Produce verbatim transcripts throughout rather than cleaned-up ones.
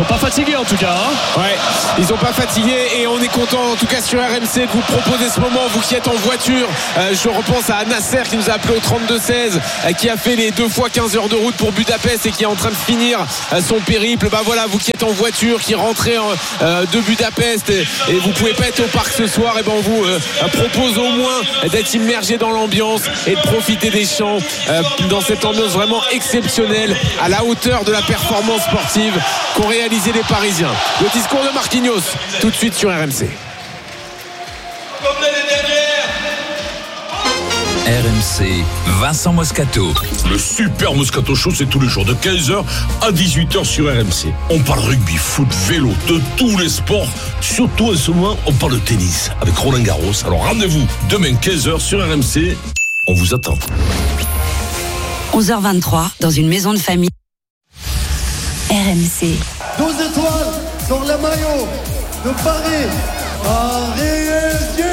sont pas fatigués en tout cas. Hein. Ouais, ils sont pas fatigués et on est content en tout cas sur R M C de vous proposer ce moment, vous qui êtes en voiture. Euh, je repense à Nasser qui nous a appelé au trente-deux seize, euh, qui a fait les deux fois quinze heures de route pour Budapest et qui est en train de finir euh, son périple. Bah voilà, vous qui êtes en voiture, qui rentrez en, euh, de Budapest et, et vous pouvez pas être au parc ce soir, et ben on vous euh, propose au moins d'être immergé dans l'ambiance et de profiter des chants euh, dans cette ambiance vraiment exceptionnelle, à la hauteur de la performance sportive qu'ont réalisé les Parisiens. Le discours de Marquinhos tout de suite sur R M C. Comme l'année dernière. R M C, Vincent Moscato. Le super Moscato Show, c'est tous les jours de quinze heures à dix-huit heures sur R M C. On parle rugby, foot, vélo, de tous les sports. Surtout en ce moment, on parle de tennis avec Roland Garros. Alors rendez-vous demain quinze heures sur R M C. On vous attend. onze heures vingt-trois, dans une maison de famille. R M C. douze étoiles sur le maillot de Paris. Paris-F C.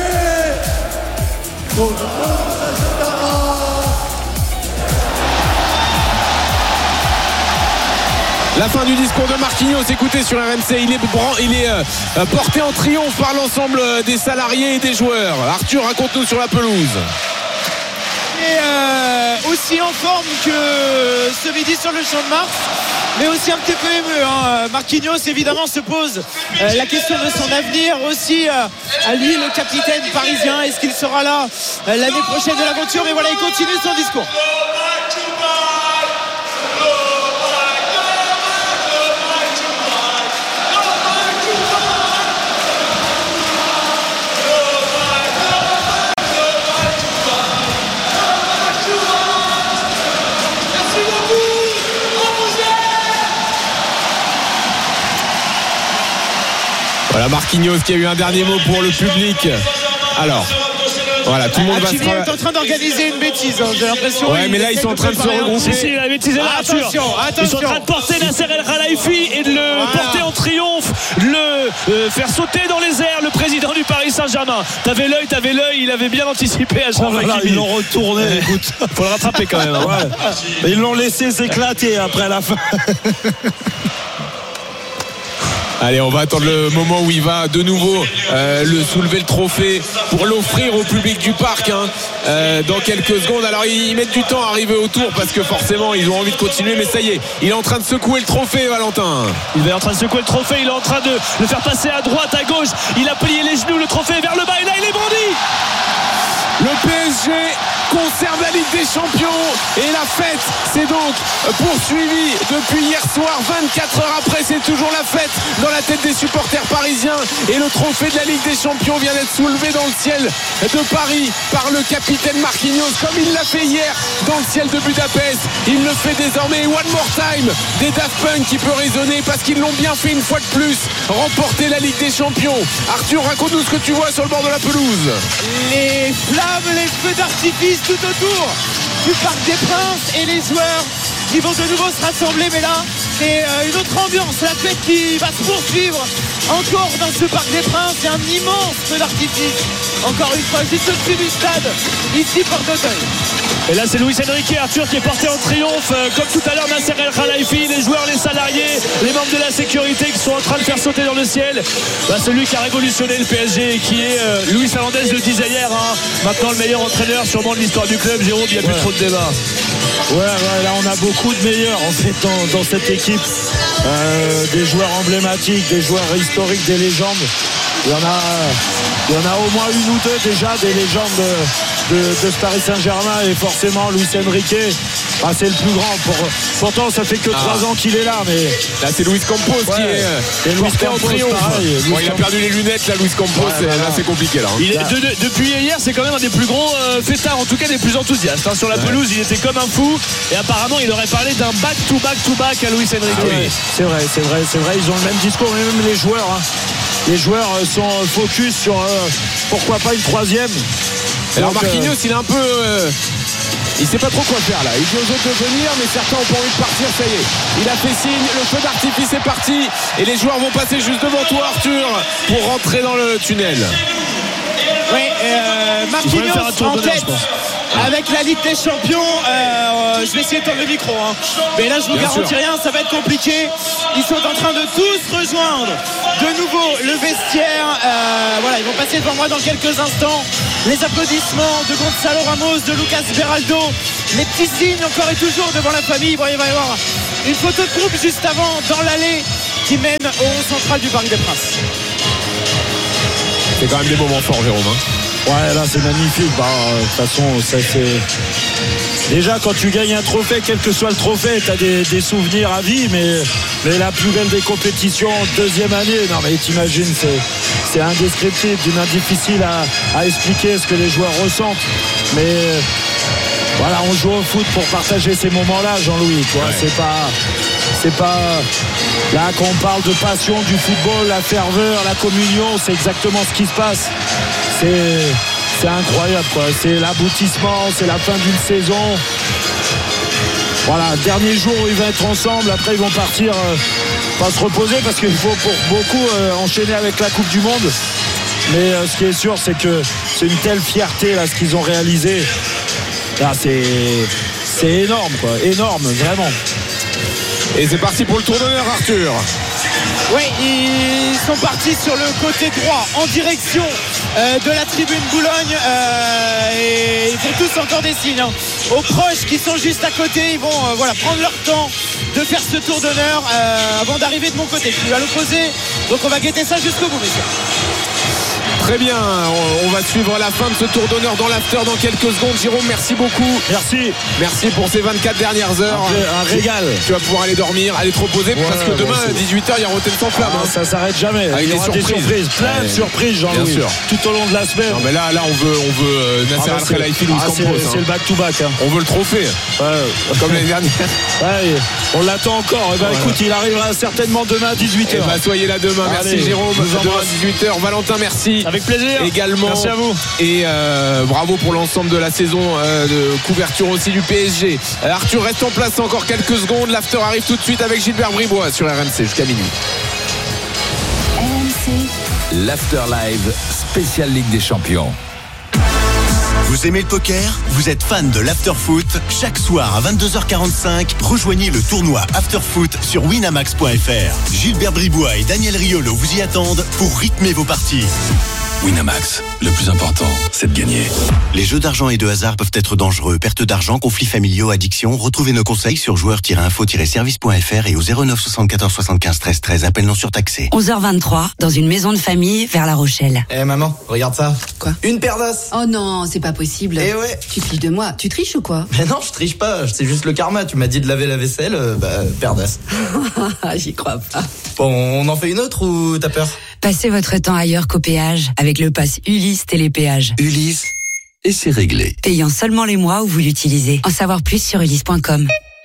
La fin du discours de Marquinhos, écoutez sur R M C, il est, il est euh, porté en triomphe par l'ensemble des salariés et des joueurs. Arthur, raconte-nous sur la pelouse. Et euh, aussi en forme que ce midi sur le champ de Mars, mais aussi un petit peu ému. Hein. Marquinhos évidemment se pose euh, la question de son avenir, aussi euh, à lui le capitaine parisien. Est-ce qu'il sera là euh, l'année prochaine de l'aventure? Et voilà, il continue son discours. Voilà Marquinhos qui a eu un dernier mot pour le public. Alors, voilà, tout le monde va se Hakimi est en train d'organiser une bêtise, hein, j'ai l'impression. Ouais, mais là ils sont en train de se regrouper. Si, si, la bêtise est là, Arthur. Attention, attention. Ils sont en train de porter Nasser El Khelaifi et de le Voilà. porter en triomphe, de le euh, faire sauter dans les airs, le président du Paris Saint-Germain. T'avais l'œil, t'avais l'œil, il avait bien anticipé à Oh là là, ils l'ont retourné, écoute. Faut le rattraper quand même. Hein. Ouais. Mais ils l'ont laissé s'éclater après la fin. Allez, on va attendre le moment où il va de nouveau euh, le soulever le trophée pour l'offrir au public du parc hein, euh, dans quelques secondes. Alors ils mettent du temps à arriver autour parce que forcément ils ont envie de continuer, mais ça y est, il est en train de secouer le trophée, Valentin. Il est en train de secouer le trophée, il est en train de le faire passer à droite, à gauche. Il a plié les genoux, le trophée vers le bas et là il est brandi. Le P S G conserve la Ligue des Champions et la fête s'est donc poursuivie depuis hier soir. Vingt-quatre heures après, c'est toujours la fête dans la tête des supporters parisiens et le trophée de la Ligue des Champions vient d'être soulevé dans le ciel de Paris par le capitaine Marquinhos comme il l'a fait hier dans le ciel de Budapest. Il le fait désormais one more time, des Daft Punk qui peut résonner parce qu'ils l'ont bien fait une fois de plus, remporter la Ligue des Champions. Arthur, raconte-nous ce que tu vois sur le bord de la pelouse. Les flammes, les feux d'artifice tout autour du Parc des Princes et les joueurs qui vont de nouveau se rassembler, mais là c'est une autre ambiance, la fête qui va se poursuivre encore dans ce Parc des Princes. C'est un immense feu d'artifice encore une fois juste au-dessus du stade ici Porte d'Auteuil. Et là c'est Luis Enrique, Arthur, qui est porté en triomphe euh, comme tout à l'heure Nasser El Khelaifi, les joueurs, les salariés, les membres de la sécurité qui sont en train de faire sauter dans le ciel bah, celui qui a révolutionné le P S G et qui est euh, Luis Fernandez, le disait hier hein, maintenant le meilleur entraîneur sûrement de l'histoire du club. Jérôme, il n'y a plus ouais. trop de débat. Ouais, ouais, là on a beaucoup de meilleurs en fait dans, dans cette équipe. Euh, des joueurs emblématiques, des joueurs historiques, des légendes. Il y en a, il y en a au moins une ou deux déjà des légendes de, de, de Paris Saint-Germain et forcément Luis Enrique. Ah, c'est le plus grand. Pour, pourtant, ça fait que trois Ah. ans qu'il est là, mais Là c'est Luis Campos Ouais. qui est Et euh, Luis porté en Campos, triomphe. pareil. Luis Bon, il a Campos. perdu les lunettes là, Luis Campos. Ouais, et voilà. là c'est compliqué là. hein. Il est, de- de- depuis hier, c'est quand même un des plus gros euh, fêtards, en tout cas des plus enthousiastes. hein. Sur la pelouse, il était comme un fou. Et apparemment, il aurait parlé d'un back-to-back-to-back à Luis Enrique. Ah oui, c'est vrai, c'est vrai, c'est vrai. Ils ont le même discours, mais même les joueurs. hein. Les joueurs euh, sont focus sur euh, pourquoi pas une troisième. Alors Donc, Marquinhos, euh, il est un peu. Euh, il sait pas trop quoi faire là. Il dit aux autres de venir, mais certains ont pas envie de partir. Ça y est, il a fait signe. Le feu d'artifice est parti et les joueurs vont passer juste devant toi, Arthur, pour rentrer dans le tunnel. Oui, euh, Il faudrait faire un Marquinhos tour en d'honneur, tête je pense. avec avec la Ligue des Champions. Euh, je vais essayer de tendre le micro, hein. Mais là je vous Bien garantis sûr. rien, ça va être compliqué. Ils sont en train de tous rejoindre de nouveau le vestiaire. Euh, voilà, ils vont passer devant moi dans quelques instants. Les applaudissements de Gonzalo Ramos, de Lucas Beraldo, les petits signes encore et toujours devant la famille. Bon, il va y avoir une photo de groupe juste avant dans l'allée qui mène au rond central du Parc des Princes. C'est quand même des moments forts, Jérôme, hein. Ouais, là c'est magnifique. Bah, de toute façon, ça c'est. Déjà, quand tu gagnes un trophée, quel que soit le trophée, tu as des, des souvenirs à vie, mais, mais la plus belle des compétitions, deuxième année, non mais t'imagines, c'est, c'est indescriptible, d'une difficile à, à expliquer ce que les joueurs ressentent. Mais voilà, on joue au foot pour partager ces moments-là, Jean-Louis. Tu vois, ouais. c'est pas. C'est pas là qu'on parle de passion du football, la ferveur, la communion, c'est exactement ce qui se passe. C'est, c'est incroyable, quoi. C'est l'aboutissement, c'est la fin d'une saison. Voilà, dernier jour où ils vont être ensemble, après ils vont partir, euh, pas se reposer parce qu'il faut pour beaucoup euh, enchaîner avec la Coupe du Monde. Mais euh, ce qui est sûr, c'est que c'est une telle fierté là, ce qu'ils ont réalisé. Là, c'est, c'est énorme, quoi. Énorme, vraiment. Et c'est parti pour le tour d'honneur, Arthur. Oui, ils sont partis sur le côté droit en direction euh, de la tribune Boulogne euh, et ils font tous encore des signes hein. Aux proches qui sont juste à côté. Ils vont euh, voilà, prendre leur temps de faire ce tour d'honneur euh, avant d'arriver de mon côté. Je suis à l'opposé, donc on va guetter ça jusqu'au bout, messieurs. Très bien, on va suivre la fin de ce tour d'honneur dans l'after dans quelques secondes. Jérôme, merci beaucoup. Merci. Merci pour ces vingt-quatre dernières heures. Un, un régal. Tu vas pouvoir aller dormir, aller te reposer ouais, parce que demain à dix-huit heures il y a Rotten sans flamme. Ah, hein. Ça s'arrête jamais. Avec il y aura des surprises. Des surprises. Plein ouais. de surprises, Jean-Louis. Tout au long de la semaine. Non mais là, là on veut, on veut euh, Nasser ah, Al-Khelaifi ah, Luis c'est, Campos. C'est hein. le back-to-back. Hein. On veut le trophée. Ouais. Comme l'année dernière. Ouais, on l'attend encore. Eh ben, voilà. Écoute, il arrivera certainement demain à dix-huit heures. Eh ben, soyez là demain. Merci Allez, Jérôme. Demain à dix-huit heures. Valentin, merci. Avec plaisir. Également. Merci à vous. Et euh, bravo pour l'ensemble de la saison euh, de couverture aussi du P S G. euh, Arthur reste en place encore quelques secondes. L'after arrive tout de suite avec Gilbert Bribois sur R M C jusqu'à minuit. R M C l'After Live spécial Ligue des Champions. Vous aimez le poker ? Vous êtes fan de l'After Foot ? Chaque soir à vingt-deux heures quarante-cinq, rejoignez le tournoi After Foot sur winamax point f r. Gilbert Bribois et Daniel Riolo vous y attendent pour rythmer vos parties. Winamax, le plus important, c'est de gagner. Les jeux d'argent et de hasard peuvent être dangereux. Perte d'argent, conflits familiaux, addiction. Retrouvez nos conseils sur joueurs tiret info tiret service point f r et au zéro neuf soixante-quatorze soixante-quinze treize treize. Appel non surtaxé. onze heures vingt-trois, dans une maison de famille vers La Rochelle. Eh hey, maman, regarde ça. Quoi ? Une paire d'as. Oh non, c'est pas possible. Eh ouais. Tu triches de moi. Tu triches ou quoi ? Mais non, je triche pas. C'est juste le karma. Tu m'as dit de laver la vaisselle, euh, bah, paire d'as. J'y crois pas. Bon, on en fait une autre ou t'as peur ? Passez votre temps ailleurs qu'au péage avec le pass Ulysse Télépéage. Ulysse, et c'est réglé. Payant seulement les mois où vous l'utilisez. En savoir plus sur ulysse point com.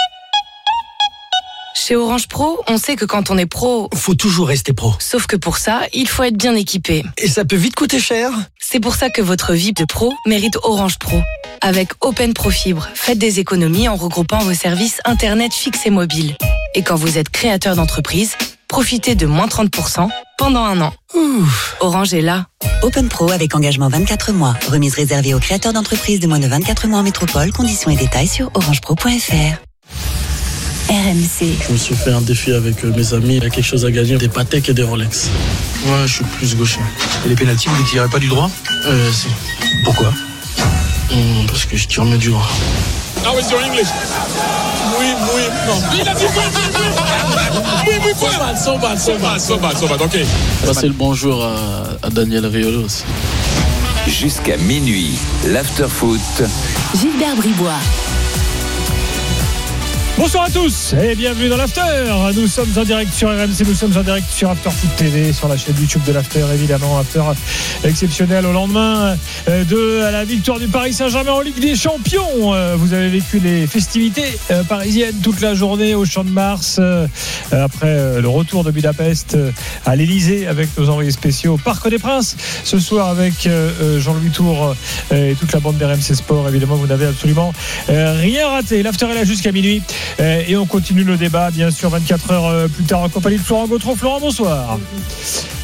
Chez Orange Pro, on sait que quand on est pro, faut toujours rester pro. Sauf que pour ça, il faut être bien équipé. Et ça peut vite coûter cher. C'est pour ça que votre vie de pro mérite Orange Pro. Avec Open Pro Fibre, faites des économies en regroupant vos services Internet fixe et mobile. Et quand vous êtes créateur d'entreprise, profitez de moins trente pour cent pendant un an. Ouf. Orange est là. Open Pro avec engagement vingt-quatre mois. Remise réservée aux créateurs d'entreprises de moins de vingt-quatre mois en métropole. Conditions et détails sur orange pro point f r. R M C. Je me suis fait un défi avec mes amis. Il y a quelque chose à gagner, des Patek et des Rolex. Ouais, je suis plus gaucher. Et les pénaltys, vous ne tirez pas du droit ? Euh, si. Pourquoi ? mmh, Parce que je tire mieux du droit. How is your English? Oui, oui, non. Il a dit oui, oui, oui, oui, so bad, so bad, so bad, so bad, so bad, ok. Passer le bonjour à, à Daniel Riolo aussi. Jusqu'à minuit, l'After Foot. Gilbert Bribois. Bonsoir à tous et bienvenue dans l'After. Nous sommes en direct sur R M C, nous sommes en direct sur After Foot T V, sur la chaîne YouTube de l'After, évidemment. After exceptionnel au lendemain de la victoire du Paris Saint-Germain en Ligue des Champions. Vous avez vécu les festivités parisiennes toute la journée au Champ de Mars, après le retour de Budapest à l'Elysée avec nos envoyés spéciaux au Parc des Princes. Ce soir avec Jean-Louis Tour et toute la bande d'R M C Sport. Évidemment, vous n'avez absolument rien raté. L'After est là jusqu'à minuit. Et on continue le débat, bien sûr, vingt-quatre heures plus tard en compagnie de Florent Gautreau. Florent, bonsoir.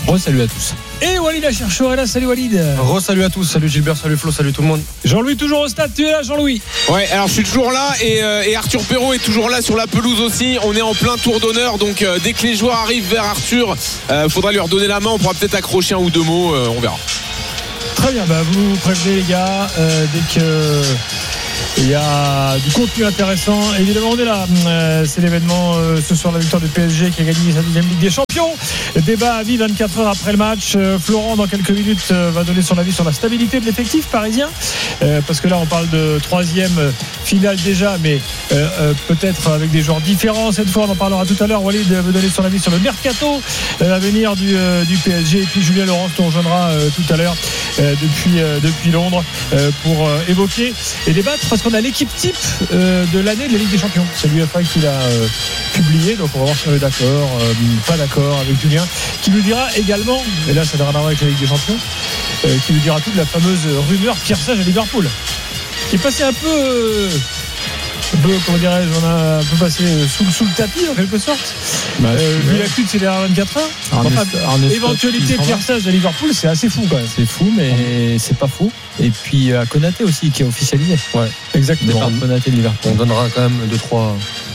Re-salut à tous. Et Walid Acharchour est là, salut Walid. Re-salut à tous, salut Gilbert, salut Flo, salut tout le monde. Jean-Louis toujours au stade, tu es là Jean-Louis? Ouais, alors je suis toujours là et, euh, et Arthur Perrault est toujours là sur la pelouse aussi. On est en plein tour d'honneur, donc euh, dès que les joueurs arrivent vers Arthur, euh, faudra lui redonner la main, on pourra peut-être accrocher un ou deux mots, euh, on verra. Très bien, bah vous prévenez les gars, euh, dès que il y a du contenu intéressant. Évidemment, on est là. Euh, c'est l'événement euh, ce soir, la victoire du P S G qui a gagné sa deuxième Ligue des Champions. Débat à vie vingt-quatre heures après le match. Euh, Florent, dans quelques minutes, euh, va donner son avis sur la stabilité de l'effectif parisien. Euh, parce que là, on parle de troisième finale déjà, mais euh, euh, peut-être avec des joueurs différents. Cette fois, on en parlera tout à l'heure. Walid va donner son avis sur le mercato euh, à venir du, euh, du P S G. Et puis Julien Laurence nous rejoindra euh, tout à l'heure euh, depuis, euh, depuis Londres euh, pour euh, évoquer et débattre. Parce qu'on a l'équipe type euh, de l'année de la Ligue des Champions. C'est l'U F A qui l'a euh, publié, donc on va voir si on est d'accord, euh, pas d'accord avec Julien, qui nous dira également, et là ça n'a rien à voir avec la Ligue des Champions, euh, qui nous dira tout de la fameuse rumeur Pierre Sage à Liverpool, qui est passé un peu, euh, un peu comment dirais-je, on a un peu passé sous, sous le tapis en quelque sorte. Bah, euh, vu l'actu de ces dernières vingt-quatre heures, enfin, éventualité Pierre Sage à Liverpool, c'est assez fou quand même. C'est fou, mais c'est pas fou. Et puis à Konaté aussi qui est officialisé. Ouais, exactement. Départ de Konaté de Liverpool. On donnera quand même deux trois.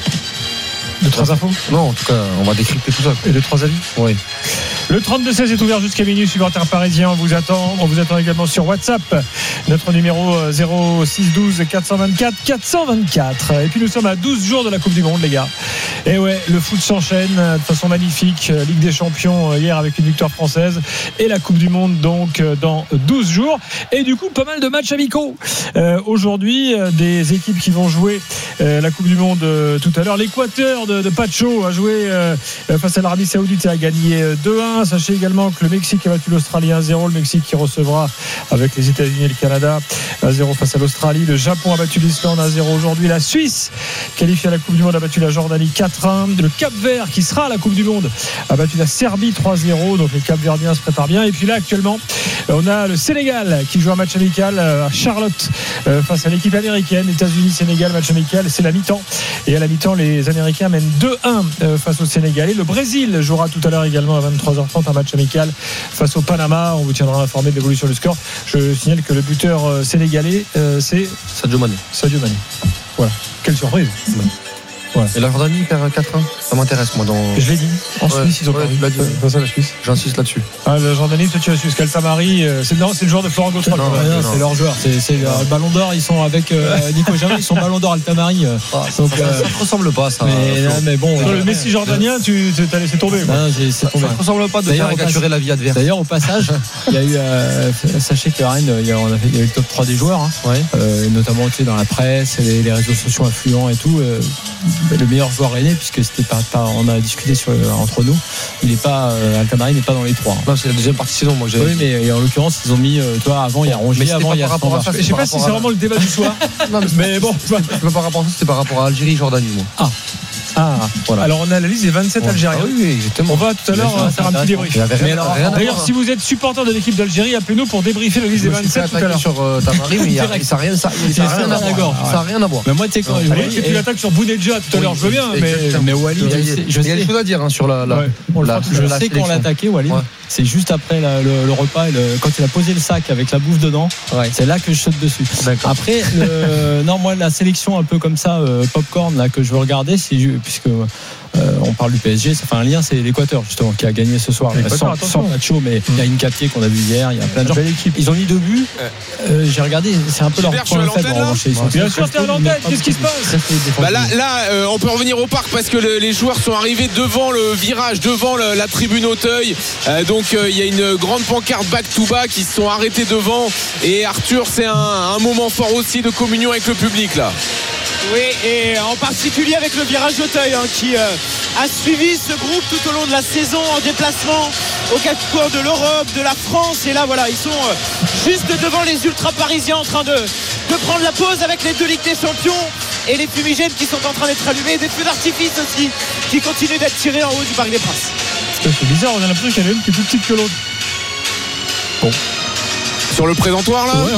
Deux trois infos. Non, en tout cas, on va décrypter tout ça. Et deux trois avis. Oui. Le trente-deux seize est ouvert jusqu'à minuit, supporters parisiens, on vous attend. On vous attend également sur WhatsApp. Notre numéro zéro six douze quatre cent vingt-quatre quatre cent vingt-quatre. Et puis nous sommes à douze jours de la Coupe du Monde, les gars. Et ouais, le foot s'enchaîne de façon magnifique. Ligue des Champions hier avec une victoire française. Et la Coupe du Monde donc dans douze jours. Et du coup, pas mal de matchs amicaux. Euh, aujourd'hui, des équipes qui vont jouer euh, la Coupe du Monde euh, tout à l'heure. L'Équateur de, de Pacho a joué euh, face à l'Arabie Saoudite et a gagné deux un. Sachez également que le Mexique a battu l'Australie un zéro. Le Mexique qui recevra avec les États-Unis et le Canada un zéro face à l'Australie. Le Japon a battu l'Islande un zéro aujourd'hui. La Suisse, qualifiée à la Coupe du Monde, a battu la Jordanie quatre un. Le Cap-Vert, qui sera à la Coupe du Monde, a battu la Serbie trois zéro. Donc les Cap-Verdiens se préparent bien. Et puis là, actuellement, on a le Sénégal qui joue un match amical à Charlotte face à l'équipe américaine. États-Unis-Sénégal, match amical. C'est la mi-temps. Et à la mi-temps, les Américains mènent deux un face au Sénégalais. Le Brésil jouera tout à l'heure également à vingt-trois heures trente un match amical face au Panama. On vous tiendra informé de l'évolution du score. Je signale que le buteur sénégalais, c'est Sadio Mané. Sadio Mané. Voilà. Quelle surprise. Ouais. Ouais. Et la Jordanie perd quatre un, ça m'intéresse moi dans. Je l'ai dit. En ouais, Suisse, ils ont ouais, perdu. Dit. C'est ça la Suisse. J'insiste là-dessus. Ah, la Jordanie, toi tu as su. Scaltamari, c'est non, c'est le joueur de Florent Gautreau. Non, non, non, c'est leur joueur. C'est, c'est le Ballon d'Or. Ils sont avec euh, Nico Jamin. Ils sont Ballon d'Or Altamari. Euh, ah, ça, donc, ça, euh, ça ne ressemble pas ça. Mais, non, mais bon. Le ouais, Messi jordanien, tu t'as laissé tomber. Non, j'ai, c'est tombé. Ça ne ressemble pas de d'ailleurs, faire caricaturer la vie adverse. D'ailleurs, au passage, il y a eu. Euh, sachez que Rennes, il y a, on a fait, il y a eu le top trois des joueurs, hein, ouais. euh, notamment tu sais, dans la presse, les, les réseaux sociaux influents et tout. Euh, le meilleur joueur rennais, puisque c'était pas, pas, on a discuté sur, entre nous. Il n'est pas euh, Altamari n'est pas dans les trois. Hein. Non, c'est la deuxième partie de saison. Moi, j'ai... Oui, mais en l'occurrence, ils ont mis. Euh, toi, avant, il y a Rongier, avant, il y a. Rapport à ça, je sais pas si c'est vraiment le débat du soir. Non, mais, mais bon, c'est pas par rapport à ça, c'était par rapport à Algérie, Jordanie, moi. Ah. Ah, voilà. Alors on a la liste des vingt-sept ouais. Algériens. Ah oui, oui, exactement. On va tout à l'heure ça, faire un petit débrief. Mais alors, d'ailleurs, si vous êtes supporter de l'équipe d'Algérie, appelez-nous pour débriefer la liste des vingt-sept tout à l'heure. Sur euh, Tamari, mais ça n'a rien, ça, ça rien à voir. Ça n'a rien à voir. Mais moi, tu sais quand. Allez, si tu l'attaques sur Bounedja tout à l'heure, je veux bien. Mais Walid, il y a des choses à dire sur la. Je sais qu'on l'a attaqué, Walid. C'est juste après le repas, quand il a posé le sac avec la bouffe dedans. C'est là que je saute dessus. Après, non, moi, la sélection un peu comme ça, popcorn là que je veux regarder, c'est puisque. Euh, on parle du P S G, ça fait un lien, c'est l'Équateur justement qui a gagné ce soir. Sans, sans Nacho, mais il y a une Capier qu'on a vu hier, il y a plein de gens. Ils ont mis deux buts. Euh, j'ai regardé, c'est un peu leur point faible en revanche. Bien sûr, t'es à l'antenne, qu'est-ce qui se passe bah Là, là euh, on peut revenir au parc parce que le, les joueurs sont arrivés devant le virage, devant le, la tribune Auteuil. Euh, donc euh, il y a une grande pancarte back to back, ils se sont arrêtés devant. Et Arthur, c'est un, un moment fort aussi de communion avec le public là. Oui, et en particulier avec le virage d'Auteuil hein, qui euh, a suivi ce groupe tout au long de la saison en déplacement aux quatre coins de l'Europe, de la France. Et là, voilà, ils sont euh, juste devant les ultras parisiens en train de, de prendre la pause avec les deux Ligues des Champions et les fumigènes qui sont en train d'être allumés, des feux d'artifice aussi qui continuent d'être tirés en haut du Parc des Princes. C'est bizarre, on a l'impression qu'il y en a une qui est plus petite que l'autre. Bon. Sur le présentoir là ouais, ouais, c'est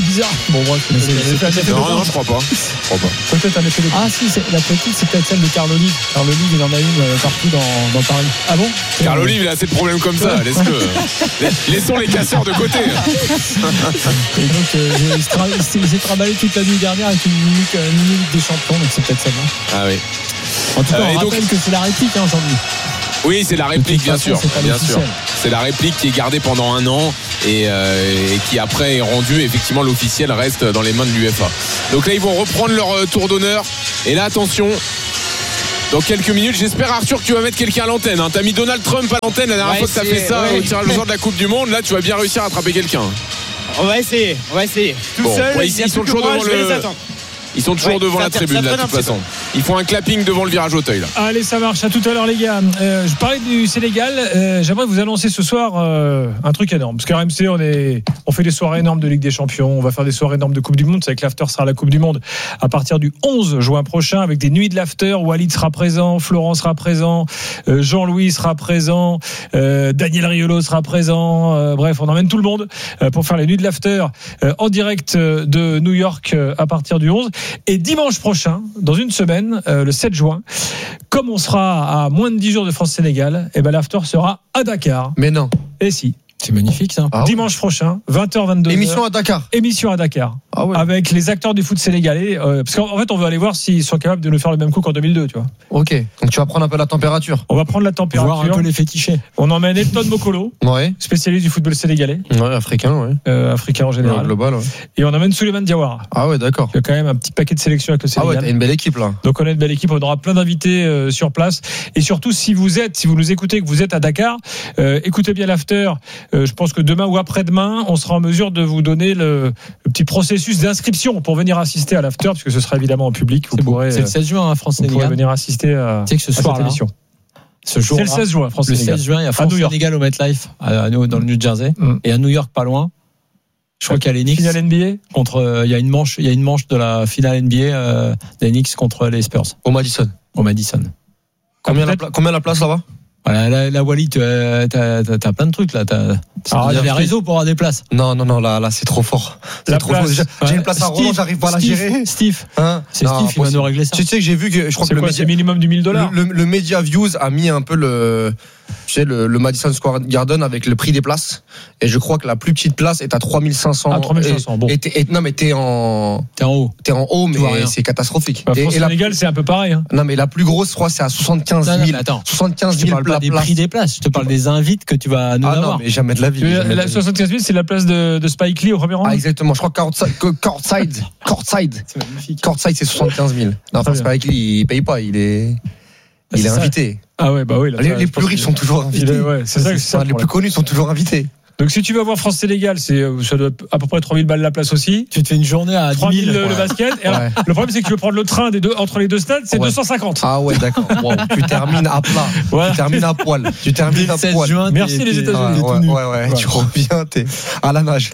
bizarre. Bon, moi, c'est, c'est, c'est, c'est non, non, je crois pas. Je crois pas. Peut-être un effet de... Ah, si, c'est, la petite, c'est peut-être celle de Carl Olive. Carl Olive, il en a une euh, partout dans, dans Paris. Ah bon? Carl Olive, il a assez de problèmes comme ça. Laisse-le. Laissons les casseurs de côté. Et donc, euh, il, se tra- il s'est travaillé toute la nuit dernière avec une minute, une minute des champions, donc c'est peut-être ça. Non ah oui. En tout cas, euh, on rappelle donc... que c'est la réplique hein, aujourd'hui. Oui, c'est la réplique, bien façon, sûr. Bien sûr. C'est la réplique qui est gardée pendant un an et, euh, et qui après est rendue. Effectivement, l'officiel reste dans les mains de l'UEFA. Donc là, ils vont reprendre leur tour d'honneur. Et là, attention. Dans quelques minutes, j'espère Arthur que tu vas mettre quelqu'un à l'antenne. Hein. T'as mis Donald Trump à l'antenne la dernière fois que t'as fait ça ouais. au tirage au sort de la Coupe du Monde. Là, tu vas bien réussir à attraper quelqu'un. On va essayer, on va essayer. Tout bon, seul, ouais, ici, ils sont toujours devant le. Ils sont toujours ouais, devant la tribune là, de toute façon. Ils font un clapping devant le virage Auteuil là. Allez, ça marche. À tout à l'heure les gars. Euh, je parlais du Sénégal. Euh, j'aimerais vous annoncer ce soir euh, un truc énorme. Parce qu'à R M C, on est, on fait des soirées énormes de Ligue des Champions. On va faire des soirées énormes de Coupe du Monde. C'est que l'after sera à la Coupe du Monde à partir du onze juin prochain avec des nuits de l'after. Walid sera présent, Florent sera présent, euh, Jean-Louis sera présent, euh, Daniel Riolo sera présent. Euh, bref, on emmène tout le monde euh, pour faire les nuits de l'after euh, en direct de New York euh, à partir du onze. Et dimanche prochain, dans une semaine, euh, le sept juin, comme on sera à moins de dix jours de France-Sénégal, et ben l'after sera à Dakar. Mais non. Et si. C'est magnifique ça. Ah, dimanche prochain, vingt heures vingt-deux heures. Émission à Dakar. Émission à Dakar. Ah ouais. Avec les acteurs du foot sénégalais. Euh, parce qu'en fait, on veut aller voir s'ils sont capables de nous faire le même coup qu'en deux mille deux, tu vois. Ok. Donc tu vas prendre un peu la température. On va prendre la température. Voir un peu les fétichés. On emmène Elton Mokolo. Ouais. Spécialiste du football sénégalais. Ouais, africain, ouais. Euh, africain en général. Ouais, global, ouais. Et on emmène Souleymane Diawara. Ah ouais, d'accord. Il y a quand même un petit paquet de sélection avec le Sénégal. Ah ouais, t'as une belle équipe là. Donc on a une belle équipe. On aura plein d'invités euh, sur place. Et surtout, si vous êtes, si vous nous écoutez, que vous êtes à Dakar, euh, écoutez bien l'after. Euh, je pense que demain ou après-demain, on sera en mesure de vous donner le, le petit processus d'inscription pour venir assister à l'after, puisque ce sera évidemment en public. Vous c'est pourrez, c'est le seize juin, hein, France-Sénégal. Vous pourrez venir assister à, tu sais que ce soir, à cette émission. Ce jour, c'est le seize juin, France-Sénégal. Le seize juin, il y a France-Sénégal au MetLife, à, à, dans le New Jersey, mm. et à New York, pas loin. Je crois qu'il y a les Knicks. Finale N B A contre, euh, il y a une manche, il y a une manche de la finale N B A euh, des Knicks contre les Spurs. Au Madison. Au Madison. Combien la, combien la place là-bas? Voilà, la, la Wally, t'as, t'as, t'as plein de trucs là. T'as, ah, il y a des réseaux pour avoir des places. Non, non, non, là, là, c'est trop fort. C'est la trop place. fort. Déjà, ouais. J'ai une place à Roland, j'arrive pas à la gérer. Steve, hein c'est non, Steve, il va nous régler ça. Tu sais que j'ai vu que je crois c'est que quoi, le c'est minimum du mille dollars. Le, le, le Media Views a mis un peu le, tu sais, le, le Madison Square Garden avec le prix des places. Et je crois que la plus petite place est à trois mille cinq cents. Ah, trois mille cinq cents, bon. Et, et, et, non, mais t'es en, t'es en haut. T'es en haut, mais c'est catastrophique. Bah, et, France et Sénégal, la, c'est un peu pareil, hein. Non, mais la plus grosse, je crois, c'est à soixante-quinze mille. Attends. soixante-quinze mille places. Je te parle pas des prix des places. Je te parle des invites que tu vas nous ah avoir. Non, mais jamais de la vie. La, la soixante-quinze mille, c'est la place de, de Spike Lee au premier rang. Ah, exactement. Je crois que Courtside, Courtside, c'est magnifique. Courtside, c'est soixante-quinze mille. Non, enfin, Spike Lee, il paye pas. Il est, ah, il est, est invité. Ah ouais, bah oui. Là, les, les plus riches sont toujours invités. Est, ouais, c'est ça, c'est ça, enfin, les plus connus sont toujours invités. Donc si tu veux voir France-Sénégal, c'est ça doit à peu près trois mille balles la place aussi. Tu te fais une journée à trois mille le, ouais. le basket. Et alors, ouais. Le problème c'est que tu veux prendre le train des deux entre les deux stades, c'est ouais. deux cent cinquante. Ah ouais, d'accord. Wow. Tu termines à plat. Ouais. Tu termines à poil. Tu termines à poil. Juin, Merci les États-Unis. Ouais, ouais, ouais, ouais. Tu reviens, t'es à la nage.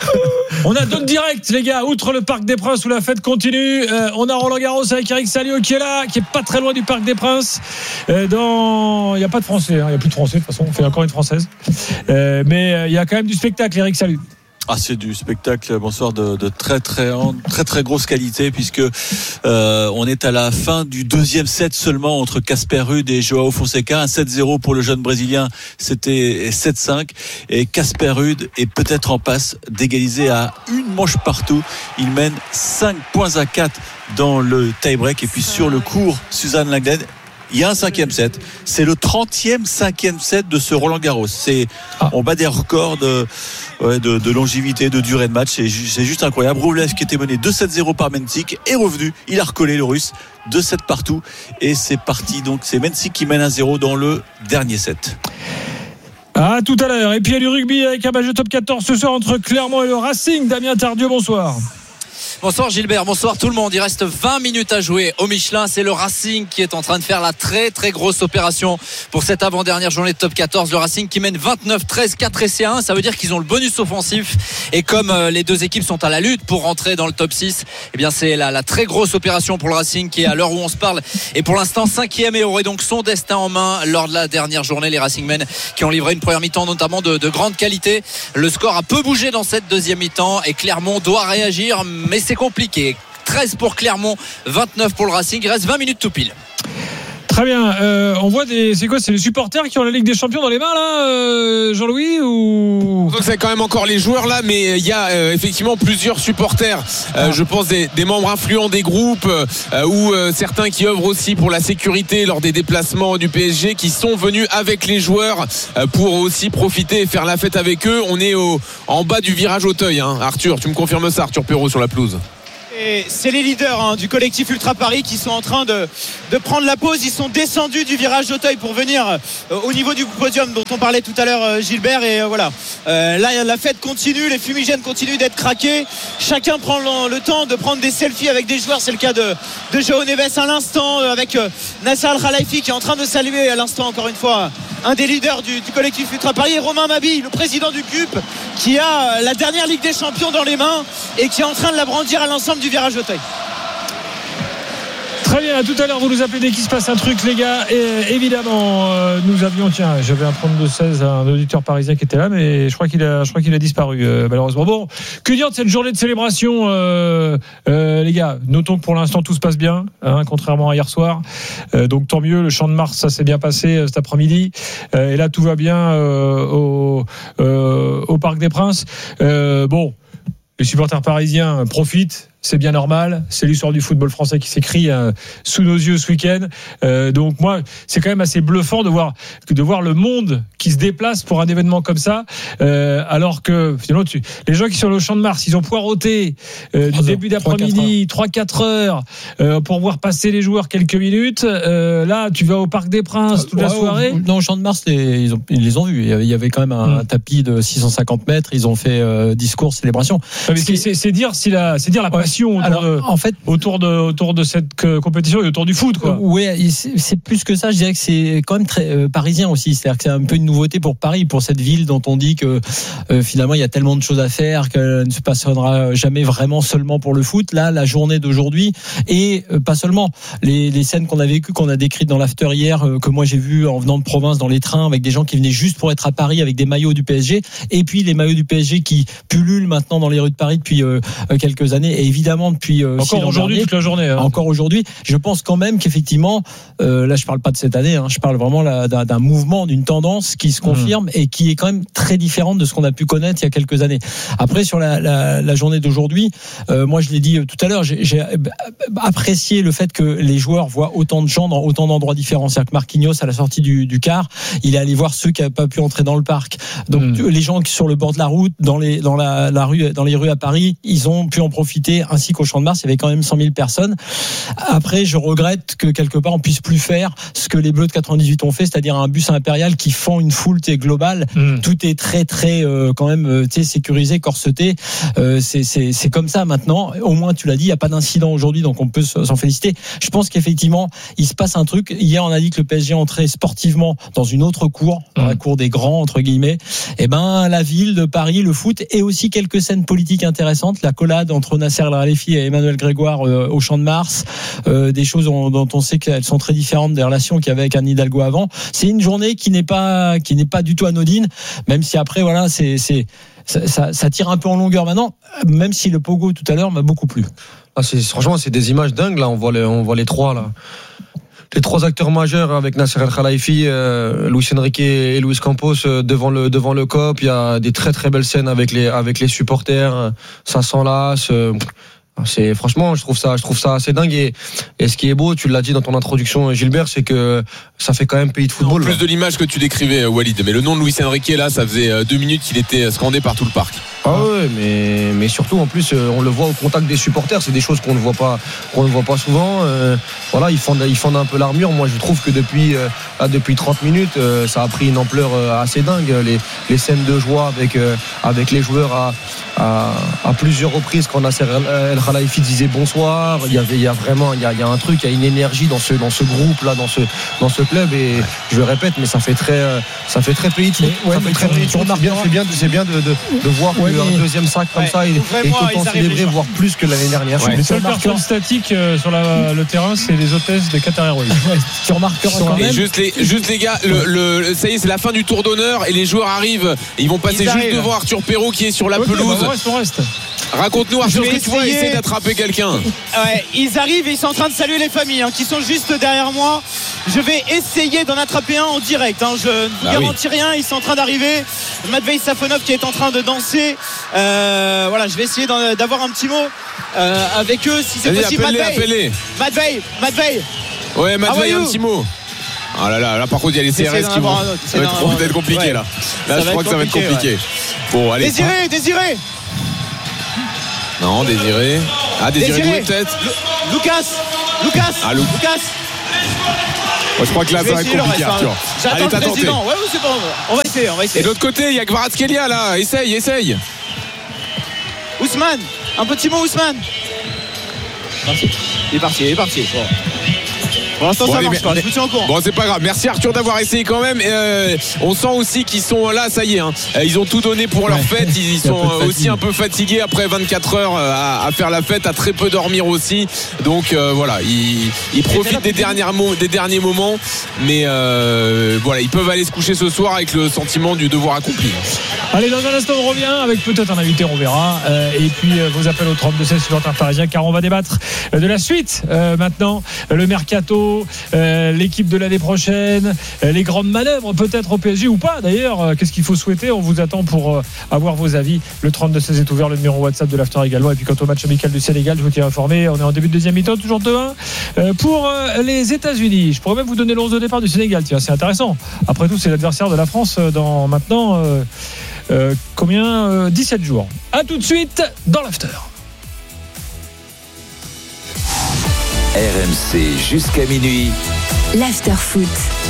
On a donc direct les gars, outre le Parc des Princes où la fête continue, euh, on a Roland Garros avec Eric Salio qui est là, qui est pas très loin du Parc des Princes. Euh, dans, il y a pas de Français, hein. Il y a plus de Français de toute façon. On fait encore une française. Euh, mais il euh, y a quand même du spectacle. Eric, salut. Ah, c'est du spectacle, bonsoir, de, de très très très très grosse qualité puisque euh, on est à la fin du deuxième set seulement entre Casper Ruud et Joao Fonseca. Un sept zéro pour le jeune Brésilien, c'était sept cinq et Casper Ruud est peut-être en passe d'égaliser à une manche partout. Il mène cinq points à quatre dans le tie-break et puis sur le court, Suzanne Lenglen. Il y a un cinquième set. C'est le trentième cinquième set de ce Roland Garros. C'est, ah. On bat des records de, ouais, de, de longévité, de durée de match. C'est, c'est juste incroyable. Rublev qui était mené deux sept zéro par Mensik est revenu. Il a recollé le Russe. deux sept partout. Et c'est parti. Donc c'est Mensik qui mène un zéro dans le dernier set. À tout à l'heure. Et puis il y a du rugby avec un match de top quatorze ce soir entre Clermont et le Racing. Damien Tardieu, bonsoir. Bonsoir Gilbert, bonsoir tout le monde. Il reste vingt minutes à jouer au Michelin. C'est le Racing qui est en train de faire la très très grosse opération pour cette avant-dernière journée de top quatorze. Le Racing qui mène vingt-neuf treize, quatre essais à un. Ça veut dire qu'ils ont le bonus offensif. Et comme euh, les deux équipes sont à la lutte pour rentrer dans le top six, eh bien c'est la, la très grosse opération pour le Racing qui est à l'heure où on se parle et pour l'instant cinquième et aurait donc son destin en main lors de la dernière journée. Les Racingmen qui ont livré une première mi-temps notamment de, de grande qualité. Le score a peu bougé dans cette deuxième mi-temps et Clermont doit réagir, mais c'est compliqué. treize pour Clermont, vingt-neuf pour le Racing. Il reste vingt minutes tout pile. Très bien. Euh, on voit des. C'est quoi? C'est les supporters qui ont la Ligue des Champions dans les mains là, euh, Jean-Louis ou donc c'est quand même encore les joueurs là, mais il y a euh, effectivement plusieurs supporters. Euh, ah. Je pense des, des membres influents des groupes euh, ou euh, certains qui œuvrent aussi pour la sécurité lors des déplacements du P S G, qui sont venus avec les joueurs euh, pour aussi profiter et faire la fête avec eux. On est au, en bas du virage Auteuil. Hein. Arthur, tu me confirmes ça, Arthur Perrault sur la pelouse? Et c'est les leaders hein, du collectif Ultra Paris qui sont en train de, de prendre la pause. Ils sont descendus du virage d'Auteuil pour venir euh, au niveau du podium dont on parlait tout à l'heure, euh, Gilbert. Et euh, voilà, euh, là la fête continue, les fumigènes continuent d'être craqués. Chacun prend le, le temps de prendre des selfies avec des joueurs. C'est le cas de, de Joao Neves à l'instant, euh, avec euh, Nasser Al-Khelaifi qui est en train de saluer à l'instant encore une fois un des leaders du, du collectif Ultra Paris, et Romain Mabi, le président du C U P, qui a la dernière Ligue des Champions dans les mains et qui est en train de la brandir à l'ensemble du virage d'Auteuil. Très bien, à tout à l'heure vous nous appelez dès qu'il se passe un truc les gars. Et évidemment euh, nous avions, tiens, j'avais un trente-deux seize, un auditeur parisien qui était là, mais je crois qu'il a, je crois qu'il a disparu euh, malheureusement. Bon, que dire de cette journée de célébration euh, euh, les gars? Notons que pour l'instant tout se passe bien, hein, contrairement à hier soir, euh, donc tant mieux. Le Champ de Mars, ça s'est bien passé euh, cet après-midi, euh, et là tout va bien euh, au, euh, au Parc des Princes. Euh, bon, les supporters parisiens profitent, c'est bien normal, c'est l'histoire du football français qui s'écrit euh, sous nos yeux ce week-end. Euh, donc moi, c'est quand même assez bluffant de voir de voir le monde qui se déplace pour un événement comme ça, euh, alors que finalement, tu, les gens qui sont au Champ de Mars, ils ont poireauté euh, du début d'après-midi, trois quatre heures, euh, pour voir passer les joueurs quelques minutes. Euh, là, tu vas au Parc des Princes toute ouais, la soirée. Au, non, au Champ de Mars, les, ils, ont, ils les ont vus. Il y avait quand même un, mmh. un tapis de six cent cinquante mètres. Ils ont fait euh, discours, célébration. Ouais, mais c'est, c'est, c'est dire si la, c'est dire la passion. Autour, Alors, de, en fait, autour de autour de cette compétition et autour du foot, quoi. Oui, c'est, c'est plus que ça. Je dirais que c'est quand même très euh, parisien aussi. C'est-à-dire que c'est un peu une nouveauté pour Paris, pour cette ville dont on dit que euh, finalement il y a tellement de choses à faire qu'elle ne se passera jamais vraiment seulement pour le foot. Là, la journée d'aujourd'hui et euh, pas seulement les, les scènes qu'on a vécues, qu'on a décrites dans l'after hier, euh, que moi j'ai vu en venant de province dans les trains avec des gens qui venaient juste pour être à Paris avec des maillots du P S G, et puis les maillots du P S G qui pullulent maintenant dans les rues de Paris depuis euh, quelques années, et évidemment depuis euh, encore aujourd'hui, toute la journée. Hein. Encore aujourd'hui, je pense quand même qu'effectivement, euh, là je parle pas de cette année, hein, je parle vraiment là, d'un, d'un mouvement, d'une tendance qui se confirme mmh. et qui est quand même très différente de ce qu'on a pu connaître il y a quelques années. Après, sur la, la, la journée d'aujourd'hui, euh, moi je l'ai dit tout à l'heure, j'ai, j'ai apprécié le fait que les joueurs voient autant de gens dans autant d'endroits différents. C'est-à-dire que Marquinhos, à la sortie du, du car, il est allé voir ceux qui n'avaient pas pu entrer dans le parc. Donc mmh. les gens qui sont sur le bord de la route, dans les dans la, la rue, dans les rues à Paris, ils ont pu en profiter, ainsi qu'au Champ de Mars. Il y avait quand même cent mille personnes. Après, je regrette que quelque part on puisse plus faire ce que les Bleus de quatre-vingt-dix-huit ont fait, c'est-à-dire un bus impérial qui font une foule globale. Mmh. Tout est très très euh, quand même euh, sécurisé, corseté. Euh, c'est c'est c'est comme ça maintenant. Au moins tu l'as dit, il y a pas d'incident aujourd'hui, donc on peut s'en féliciter. Je pense qu'effectivement il se passe un truc. Hier on a dit que le P S G entrait sportivement dans une autre cour, dans mmh. la cour des grands entre guillemets. Et ben la ville de Paris, le foot, et aussi quelques scènes politiques intéressantes. La collade entre Nasser Al-Khelaifi et Emmanuel Grégoire euh, au Champ de Mars, euh, des choses dont, dont on sait qu'elles sont très différentes des relations qu'il y avait avec Anne Hidalgo avant. C'est une journée qui n'est pas qui n'est pas du tout anodine, même si après voilà c'est c'est ça, ça, ça tire un peu en longueur maintenant, même si le pogo tout à l'heure m'a beaucoup plu. Ah, c'est, franchement c'est des images dingues là, on voit les on voit les trois là. Les trois acteurs majeurs avec Nasser Al-Khelaifi, euh, Luis Enrique et Luis Campos euh, devant le devant le C O P. Il y a des très très belles scènes avec les avec les supporters. Ça s'enlace. Euh, C'est franchement, je trouve ça, je trouve ça assez dingue. Et, et ce qui est beau, tu l'as dit dans ton introduction, Gilbert, c'est que ça fait quand même pays de football. En plus là. de l'image que tu décrivais, Walid, mais le nom de Luis Enrique là, ça faisait deux minutes qu'il était scandé par tout le parc. Ah ouais, mais mais surtout en plus, on le voit au contact des supporters. C'est des choses qu'on ne voit pas, qu'on ne voit pas souvent. Euh, voilà, ils fondent, ils fondent un peu l'armure. Moi, je trouve que depuis euh, là, depuis trente minutes, euh, ça a pris une ampleur euh, assez dingue. Les les scènes de joie avec euh, avec les joueurs à à, à plusieurs reprises quand Nasser El Khalifi disait bonsoir. Il y avait, il y a vraiment, il y a, il y a un truc, il y a une énergie dans ce, dans ce groupe là, dans ce, dans ce club. Et je le répète, mais ça fait très, ça fait très pays de foot. Ouais, ça fait très pays de foot. C'est bien, c'est bien, c'est bien de, de, de voir ouais, un mais... deuxième sac comme ouais, ça et, et autant célébrer, voire plus que l'année dernière. Ouais. Les seules personnes statiques euh, sur la, le terrain, c'est les hôtesses des Qatar Airways. Tu remarqueras quand même. Juste les, juste les gars, le, le, ça y est, c'est la fin du tour d'honneur et les joueurs arrivent. Ils vont passer ils juste devant Arthur Perrault qui est sur la okay, pelouse. Bah on reste, on reste. Raconte-nous Arthur, ce que tu vois, essayer d'attraper quelqu'un. Ouais, ils arrivent et ils sont en train de saluer les familles hein, qui sont juste derrière moi. Je vais essayer d'en attraper un en direct. Hein. Je ne vous bah garantis oui. rien. Ils sont en train d'arriver. Matvei Safonov qui est en train de danser. Euh, voilà, je vais essayer d'avoir un petit mot euh, avec eux si c'est possible. Matvei, Matvei, Matvei. Ouais, Matvei, un petit mot. Ah là là, là par contre il y a les C R S qui vont. Ça va être, être compliqué ouais. là. Là ça je crois que ça va être compliqué. Ouais. Bon, allez. Désiré, Désiré. Non, Désiré. Ah, Désiré, Désiré. peut-être. Lu- Lucas. Lucas. Ah, Lu- Lucas. Moi, je crois que là, ça va être compliqué, Arthur. J'attends Allez, le président. Ouais, oui, c'est bon. On va essayer, on va essayer. Et de l'autre côté, il y a Kvaratskhelia là. Essaye, essaye. Ousmane. Un petit mot, Ousmane. Il est parti, il est parti. Bon. Pour l'instant, bon, ça allez, marche pas. Je vous tiens au courant. Bon, c'est pas grave. Merci Arthur d'avoir essayé quand même. Euh, on sent aussi qu'ils sont là, ça y est. Hein. Ils ont tout donné pour leur fête. Ils, ils sont un aussi un peu fatigués après vingt-quatre heures à, à faire la fête, à très peu dormir aussi. Donc euh, voilà, ils, ils profitent des, dernières mo- des derniers moments. Mais euh, voilà, ils peuvent aller se coucher ce soir avec le sentiment du devoir accompli. Allez, dans un instant, on revient avec peut-être un invité, on verra. Euh, et puis, euh, vos appels au trente-deux seize supporters parisiens, car on va débattre de la suite. Euh, maintenant, le mercato. Euh, l'équipe de l'année prochaine, euh, les grandes manœuvres peut-être au P S G ou pas d'ailleurs, euh, qu'est-ce qu'il faut souhaiter? On vous attend pour euh, avoir vos avis. Le trente-deux seize est ouvert, le numéro WhatsApp de l'After également. Et puis quant au match amical du Sénégal, je vous tiens informé, on est en début de deuxième mi-temps, toujours deux un euh, pour euh, les États-Unis. Je pourrais même vous donner le onze de départ du Sénégal, tiens, c'est intéressant. Après tout, c'est l'adversaire de la France dans maintenant euh, euh, combien euh, dix-sept jours. A tout de suite dans l'After. R M C jusqu'à minuit. L'After Foot.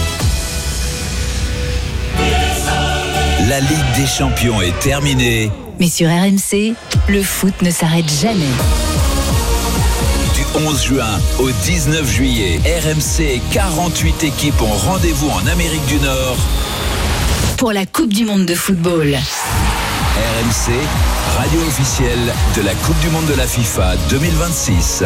La Ligue des Champions est terminée. Mais sur R M C, le foot ne s'arrête jamais. Du onze juin au dix-neuf juillet, R M C et quarante-huit équipes ont rendez-vous en Amérique du Nord pour la Coupe du Monde de football. R M C, radio officielle de la Coupe du Monde de la FIFA deux mille vingt-six.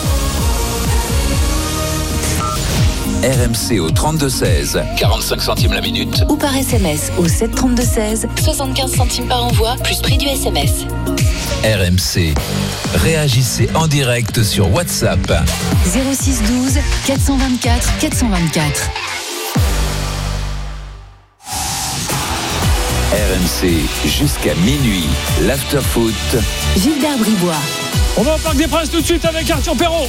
R M C au trente-deux seize, quarante-cinq centimes la minute. Ou par S M S au sept trente-deux seize, soixante-quinze centimes par envoi, plus prix du S M S. R M C, réagissez en direct sur WhatsApp. zéro six douze quatre cent vingt-quatre quatre cent vingt-quatre. R M C jusqu'à minuit, l'After Foot. Gilbert Bribois. On va au Parc des Princes tout de suite avec Arthur Perrault.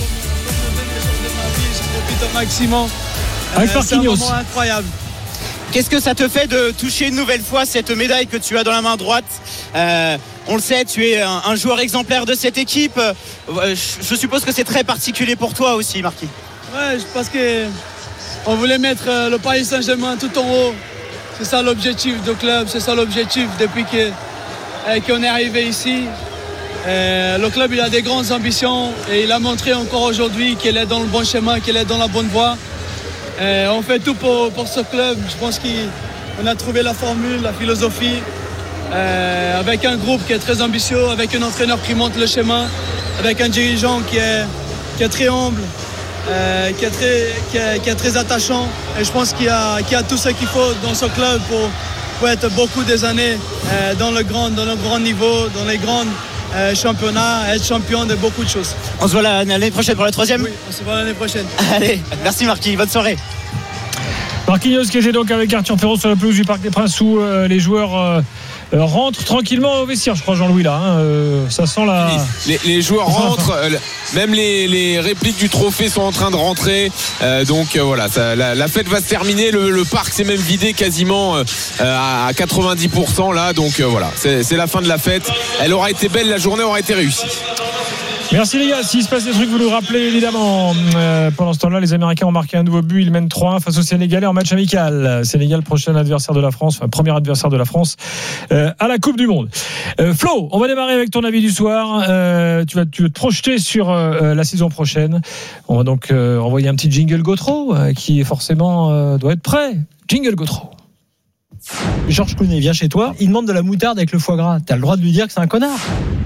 Au maximum. Avec euh, c'est un moment incroyable. Qu'est-ce que ça te fait de toucher une nouvelle fois cette médaille que tu as dans la main droite? euh, On le sait, tu es un, un joueur exemplaire de cette équipe. Euh, je, je suppose que c'est très particulier pour toi aussi, Marquis. Ouais, parce que on voulait mettre le Paris Saint-Germain tout en haut. C'est ça l'objectif du club, c'est ça l'objectif depuis que, euh, qu'on est arrivé ici. Euh, le club il a des grandes ambitions et il a montré encore aujourd'hui qu'il est dans le bon chemin, qu'il est dans la bonne voie. Euh, on fait tout pour, pour ce club. Je pense qu'on a trouvé la formule, la philosophie, euh, avec un groupe qui est très ambitieux, avec un entraîneur qui monte le chemin, avec un dirigeant qui est, qui est très humble, euh, qui, est très, qui, est, qui est très attachant. Et je pense qu'il y a, qu'il y a tout ce qu'il faut dans ce club pour, pour être beaucoup des années euh, dans, le grand, dans le grand niveau, dans les grandes Euh, championnat, être champion de beaucoup de choses. On se voit l'année prochaine pour la troisième. Oui, on se voit l'année prochaine. Allez, merci Marquis, bonne soirée. Marquinhos qui était donc avec Arthur Perrault sur la pelouse du Parc des Princes où euh, les joueurs euh, euh, rentrent tranquillement au vestiaire, je crois, Jean-Louis là. Hein, euh, ça sent la. Les, les joueurs rentrent, euh, même les, les répliques du trophée sont en train de rentrer. Euh, donc euh, voilà, ça, la, la fête va se terminer. Le, le parc s'est même vidé quasiment euh, à quatre-vingt-dix pour cent là. Donc euh, voilà, c'est, c'est la fin de la fête. Elle aura été belle, la journée aura été réussie. Merci les gars, s'il se passe des trucs, vous nous rappelez évidemment. Euh, pendant ce temps-là, les Américains ont marqué un nouveau but, ils mènent trois un face aux Sénégalais en match amical. Sénégal, prochain adversaire de la France, enfin premier adversaire de la France euh, à la Coupe du Monde. Euh, Flo, on va démarrer avec ton avis du soir. Euh, tu vas tu vas te projeter sur euh, la saison prochaine. On va donc euh, envoyer un petit jingle Gautreau euh, qui forcément euh, doit être prêt. Jingle Gautreau. Georges Clooney vient chez toi, il demande de la moutarde avec le foie gras. T'as le droit de lui dire que c'est un connard.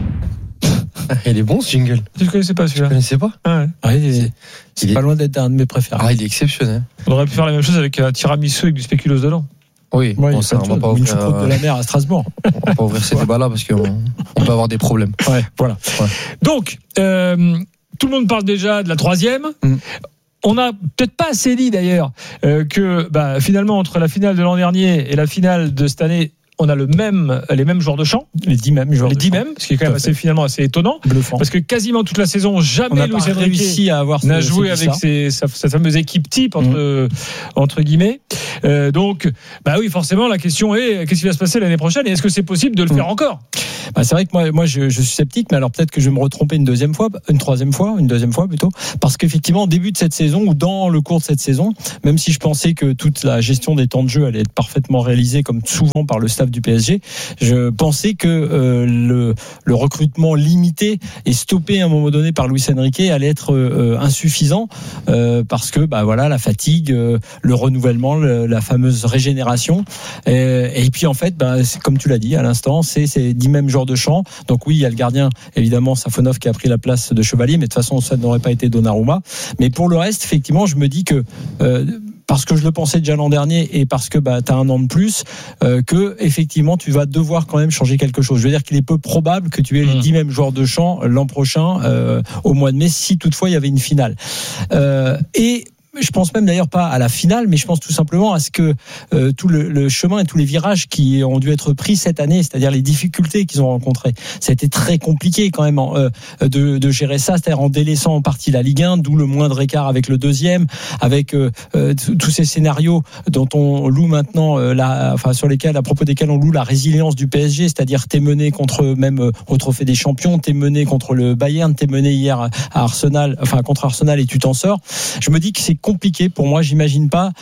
Il est bon ce jingle. Tu ne connaissais pas celui-là? Je ne connaissais pas. Ah ouais. Ah, il est, c'est il pas est... loin d'être un de mes préférés. Ah, il est exceptionnel. On aurait pu faire la même chose avec un tiramisu avec du spéculoos dedans. Oui, ouais, bon, ça, on va pas ouvrir, une choucroute de la mer à Strasbourg. On va pas ouvrir ces débats-là parce qu'on on peut avoir des problèmes. Ouais, voilà. Ouais. Donc, euh, tout le monde parle déjà de la troisième. Mm. On n'a peut-être pas assez dit d'ailleurs euh, que bah, finalement entre la finale de l'an dernier et la finale de cette année, on a le même, les mêmes joueurs de champ, les dix mêmes joueurs, les dix de mêmes, ce qui est quand même assez, finalement assez étonnant, bluffant. Parce que quasiment toute la saison, jamais Luis Enrique à avoir n'a joué avec ses, sa, sa fameuse équipe type entre mmh. entre guillemets. Euh, donc, bah oui, forcément, la question est qu'est-ce qui va se passer l'année prochaine et est-ce que c'est possible de le mmh. faire encore? Bah, c'est vrai que moi, moi je, je suis sceptique, mais alors peut-être que je vais me retromper une deuxième fois, une troisième fois, une deuxième fois plutôt, parce qu'effectivement, au début de cette saison ou dans le cours de cette saison, même si je pensais que toute la gestion des temps de jeu allait être parfaitement réalisée, comme souvent par le staff du P S G, je pensais que euh, le, le recrutement limité et stoppé à un moment donné par Luis Enrique allait être euh, insuffisant euh, parce que bah voilà la fatigue, euh, le renouvellement, le, la fameuse régénération, et, et puis en fait, bah, c'est, comme tu l'as dit à l'instant, c'est ces dix mêmes joueurs de champ. Donc oui, il y a le gardien, évidemment, Safonov qui a pris la place de Chevalier, mais de toute façon, ça n'aurait pas été Donnarumma. Mais pour le reste, effectivement, je me dis que euh, parce que je le pensais déjà l'an dernier et parce que bah, tu as un an de plus, euh, que effectivement tu vas devoir quand même changer quelque chose. Je veux dire qu'il est peu probable que tu aies mmh. les dix mêmes joueurs de champ l'an prochain, euh, au mois de mai, si toutefois il y avait une finale. Euh, et je pense même d'ailleurs pas à la finale, mais je pense tout simplement à ce que euh, tout le, le chemin et tous les virages qui ont dû être pris cette année, c'est-à-dire les difficultés qu'ils ont rencontrées. Ça a été très compliqué quand même euh, de, de gérer ça, c'est-à-dire en délaissant en partie la Ligue un, d'où le moindre écart avec le deuxième, avec euh, euh, tous ces scénarios dont on loue maintenant, euh, la, enfin sur lesquels, à propos desquels on loue la résilience du P S G, c'est-à-dire t'es mené contre même euh, au Trophée des Champions, t'es mené contre le Bayern, t'es mené hier à Arsenal, enfin contre Arsenal et tu t'en sors. Je me dis que c'est compliqué pour moi, j'imagine pas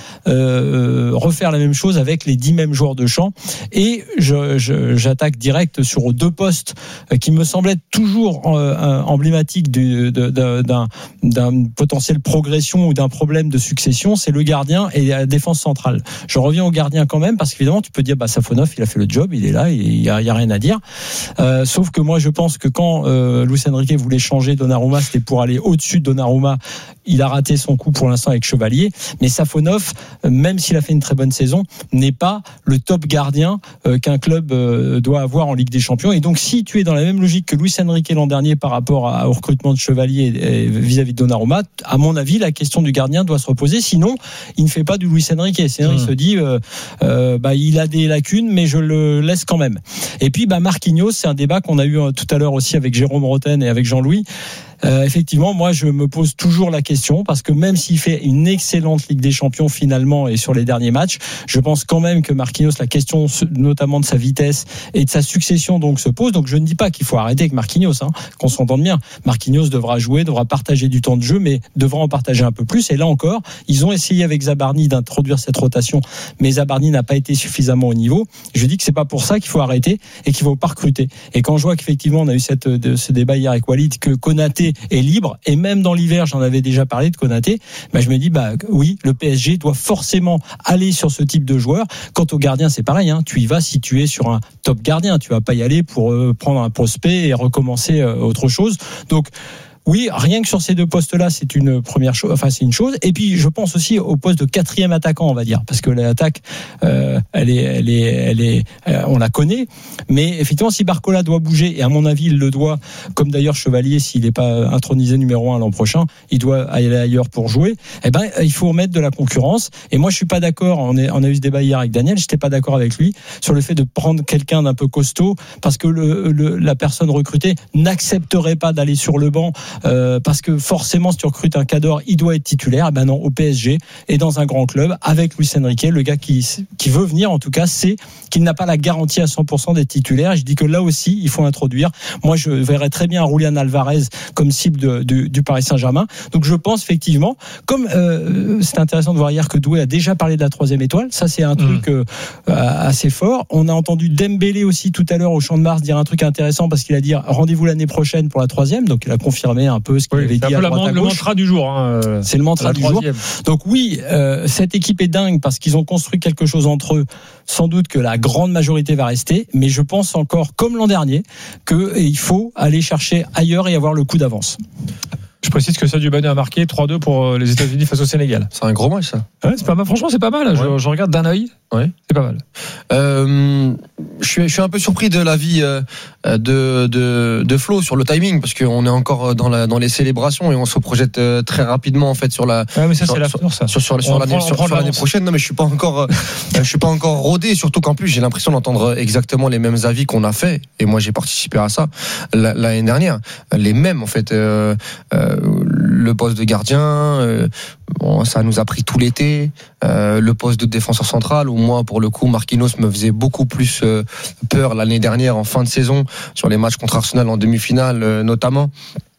euh, refaire la même chose avec les dix mêmes joueurs de champ, et je, je, j'attaque direct sur deux postes qui me semblent être toujours euh, emblématiques du, de, de, d'un, d'un potentiel progression ou d'un problème de succession, c'est le gardien et la défense centrale. Je reviens au gardien quand même parce qu'évidemment tu peux dire bah Safonov il a fait le job, il est là, il y a, il y a rien à dire, euh, sauf que moi je pense que quand euh, Luis Enrique voulait changer Donnarumma, c'était pour aller au-dessus de Donnarumma. Il a raté son coup pour l'instant avec Chevalier, mais Safonov, même s'il a fait une très bonne saison, n'est pas le top gardien euh, qu'un club euh, doit avoir en Ligue des Champions. Et donc, si tu es dans la même logique que Luis Enrique l'an dernier par rapport à, au recrutement de Chevalier et, et vis-à-vis de Donnarumma, à mon avis, la question du gardien doit se reposer. Sinon, il ne fait pas du Luis Enrique. Sinon, mmh. il se dit, euh, euh, bah, il a des lacunes, mais je le laisse quand même. Et puis, bah, Marquinhos, c'est un débat qu'on a eu tout à l'heure aussi avec Jérôme Roten et avec Jean-Louis. Euh, effectivement, moi, je me pose toujours la question parce que même s'il fait une excellente Ligue des Champions finalement et sur les derniers matchs, je pense quand même que Marquinhos, la question notamment de sa vitesse et de sa succession donc se pose. Donc, je ne dis pas qu'il faut arrêter avec Marquinhos, hein, qu'on s'entende bien. Marquinhos devra jouer, devra partager du temps de jeu, mais devra en partager un peu plus. Et là encore, ils ont essayé avec Zabarni d'introduire cette rotation, mais Zabarni n'a pas été suffisamment au niveau. Je dis que c'est pas pour ça qu'il faut arrêter et qu'il faut pas recruter. Et quand je vois qu'effectivement on a eu cette, de, ce débat hier avec Walid, que Konaté est libre, et même dans l'hiver, j'en avais déjà parlé de Konaté, bah, je me dis, bah, oui, le P S G doit forcément aller sur ce type de joueur. Quant au gardien, c'est pareil, hein, tu y vas si tu es sur un top gardien, tu vas pas y aller pour euh, prendre un prospect et recommencer euh, autre chose. Donc, oui, rien que sur ces deux postes-là, c'est une première chose. Enfin, c'est une chose. Et puis, je pense aussi au poste de quatrième attaquant, on va dire, parce que l'attaque, euh, elle est, elle est, elle est, euh, on la connaît. Mais effectivement, si Barcola doit bouger, et à mon avis, il le doit, comme d'ailleurs Chevalier, s'il n'est pas intronisé numéro un l'an prochain, il doit aller ailleurs pour jouer. Eh ben, il faut remettre de la concurrence. Et moi, je suis pas d'accord. On, est, on a eu ce débat hier avec Daniel. J'étais pas d'accord avec lui sur le fait de prendre quelqu'un d'un peu costaud, parce que le, le, la personne recrutée n'accepterait pas d'aller sur le banc euh, parce que forcément si tu recrutes un cadre il doit être titulaire. Eh ben non, au P S G et dans un grand club avec Luis Enrique, le gars qui qui veut venir en tout cas, c'est qu'il n'a pas la garantie à cent pour cent d'être titulaire. Je dis que là aussi il faut introduire. Moi je verrais très bien Julián Alvarez comme cible de, de, du Paris Saint-Germain. Donc je pense effectivement, comme euh, c'est intéressant de voir hier que Doué a déjà parlé de la troisième étoile, ça c'est un truc euh, assez fort. On a entendu Dembélé aussi tout à l'heure au Champ de Mars dire un truc intéressant parce qu'il a dit rendez-vous l'année prochaine pour la troisième, donc il a confirmé un peu ce qu'il oui, avait dit à droite à gauche. Le mantra du jour. Hein, c'est le mantra du jour. Donc oui, euh, cette équipe est dingue parce qu'ils ont construit quelque chose entre eux. Sans doute que la grande majorité va rester, mais je pense encore, comme l'an dernier, qu'il faut aller chercher ailleurs et avoir le coup d'avance. Je précise que Sadio Mané a marqué trois deux pour les États-Unis face au Sénégal. C'est un gros match, ça. Ouais, c'est pas mal. Franchement, c'est pas mal. Ouais. Je, je regarde d'un œil. Ouais. C'est pas mal. Euh, je suis, je suis un peu surpris de l'avis euh, de, de, de Flo sur le timing, parce qu'on est encore dans, la, dans les célébrations et on se projette euh, très rapidement en fait sur la. Ouais, mais ça sur, c'est la sur, sur, ça. sur, sur, sur l'année, prend, sur, sur l'année prochaine. Non, mais je suis pas encore, euh, je suis pas encore rodé. Surtout qu'en plus, j'ai l'impression d'entendre exactement les mêmes avis qu'on a fait. Et moi, j'ai participé à ça l'année dernière. Les mêmes en fait. Euh, euh, le poste de gardien, euh, bon, ça nous a pris tout l'été. Euh, le poste de défenseur central, où moi, pour le coup, Marquinhos me faisait beaucoup plus euh, peur l'année dernière en fin de saison, sur les matchs contre Arsenal en demi-finale euh, notamment.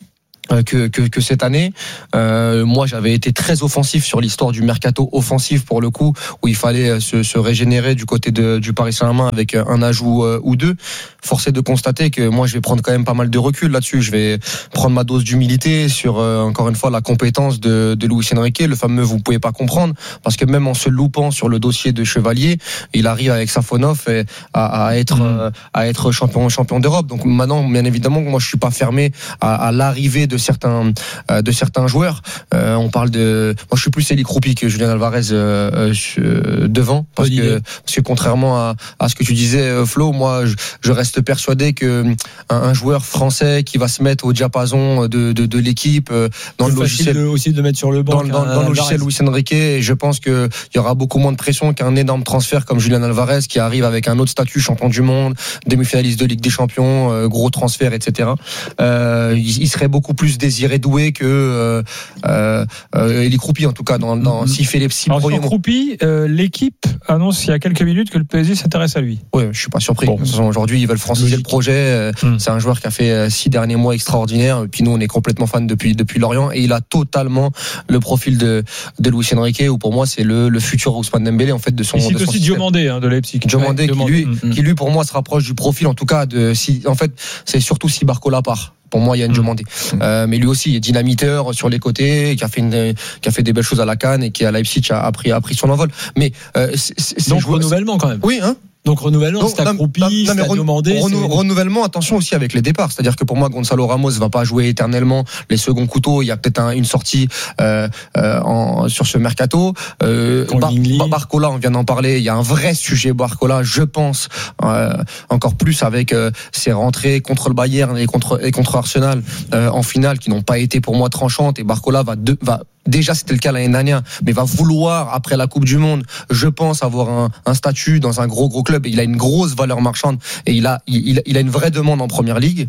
Que, que, que cette année. Euh, moi, j'avais été très offensif sur l'histoire du mercato offensif pour le coup, où il fallait se, se régénérer du côté de, du Paris Saint-Germain avec un ajout euh, ou deux. Force est de constater que moi, je vais prendre quand même pas mal de recul là-dessus. Je vais prendre ma dose d'humilité sur, euh, encore une fois, la compétence de, de Luis Enrique, le fameux vous pouvez pas comprendre, parce que même en se loupant sur le dossier de Chevalier, il arrive avec Safonov à, à être, euh, à être champion, champion d'Europe. Donc maintenant, bien évidemment, moi, je suis pas fermé à, à l'arrivée de certains euh, de certains joueurs. Euh, on parle de, moi je suis plus Eli Kroupi que Julián Alvarez euh, euh, devant, parce que parce que contrairement à, à ce que tu disais Flo, moi je, je reste persuadé que un, un joueur français qui va se mettre au diapason de de, de l'équipe euh, dans le logiciel de, aussi de mettre sur le banc dans, dans, dans le logiciel Luis Enrique, et je pense que il y aura beaucoup moins de pression qu'un énorme transfert comme Julián Alvarez qui arrive avec un autre statut, champion du monde, demi-finaliste de Ligue des Champions, euh, gros transfert, et cetera. Euh, il, il serait beaucoup plus désiré doué que euh, euh, Eli Kroupi en tout cas dans, dans, mm-hmm. s'il fait les six Alors, premiers sur Kroupi, euh, l'équipe annonce il y a quelques minutes que le P S G s'intéresse à lui. Oui, je suis pas surpris. Bon. De toute façon, aujourd'hui ils veulent franciser le projet. Euh, mm. C'est un joueur qui a fait euh, six derniers mois extraordinaires. Et puis nous on est complètement fans depuis depuis Lorient, et il a totalement le profil de de Luis Enrique, où pour moi c'est le le futur Ousmane Dembélé en fait de son. Il cite de son aussi Diomandé hein, de Leipzig. Diomandé ouais, qui lui mm-hmm. qui lui pour moi se rapproche du profil en tout cas de si en fait c'est surtout si Barcola part. Pour moi, il y a une Diomandé. Mmh. Euh, mais lui aussi, il est dynamiteur sur les côtés, qui a fait une, qui a fait des belles choses à la CAN et qui à Leipzig a, a pris, a pris son envol. Mais euh, c'est, c'est donc renouvellement quand même. Oui, hein. Donc renouvellement, c'est accroupi, c'est demandé. Renou- renouvellement, attention aussi avec les départs. C'est-à-dire que pour moi, Gonzalo Ramos va pas jouer éternellement les seconds couteaux. Il y a peut-être un, une sortie euh, euh, en, sur ce mercato. Euh, Bar- Bar- Barcola, on vient d'en parler. Il y a un vrai sujet Barcola, je pense, euh, encore plus avec euh, ses rentrées contre le Bayern et contre et contre Arsenal euh, en finale, qui n'ont pas été pour moi tranchantes. Et Barcola va de, va déjà c'était le cas l'année dernière, mais va vouloir après la Coupe du Monde, je pense, avoir un, un statut dans un gros gros club, et il a une grosse valeur marchande, et il a il, il a une vraie demande en première ligue.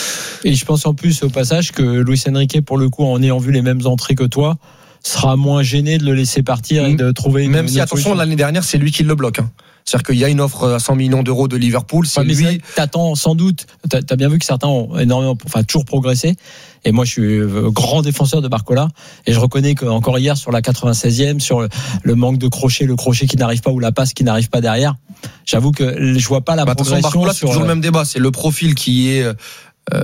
Et je pense en plus au passage que Luis Enrique, pour le coup, en ayant vu les mêmes entrées que toi, sera moins gêné de le laisser partir et de trouver une, même une si attention solution. L'année dernière c'est lui qui le bloque hein. C'est-à-dire qu'il y a une offre à cent millions d'euros de Liverpool. C'est ouais, mais lui. T'attends sans doute. T'as, t'as bien vu que certains ont énormément, enfin toujours progressé. Et moi, je suis grand défenseur de Barcola. Et je reconnais qu'encore hier sur la quatre-vingt-seizième, sur le, le manque de crochet, le crochet qui n'arrive pas ou la passe qui n'arrive pas derrière. J'avoue que je vois pas la bah, progression. Barcola, c'est toujours le même débat. C'est le profil qui est euh,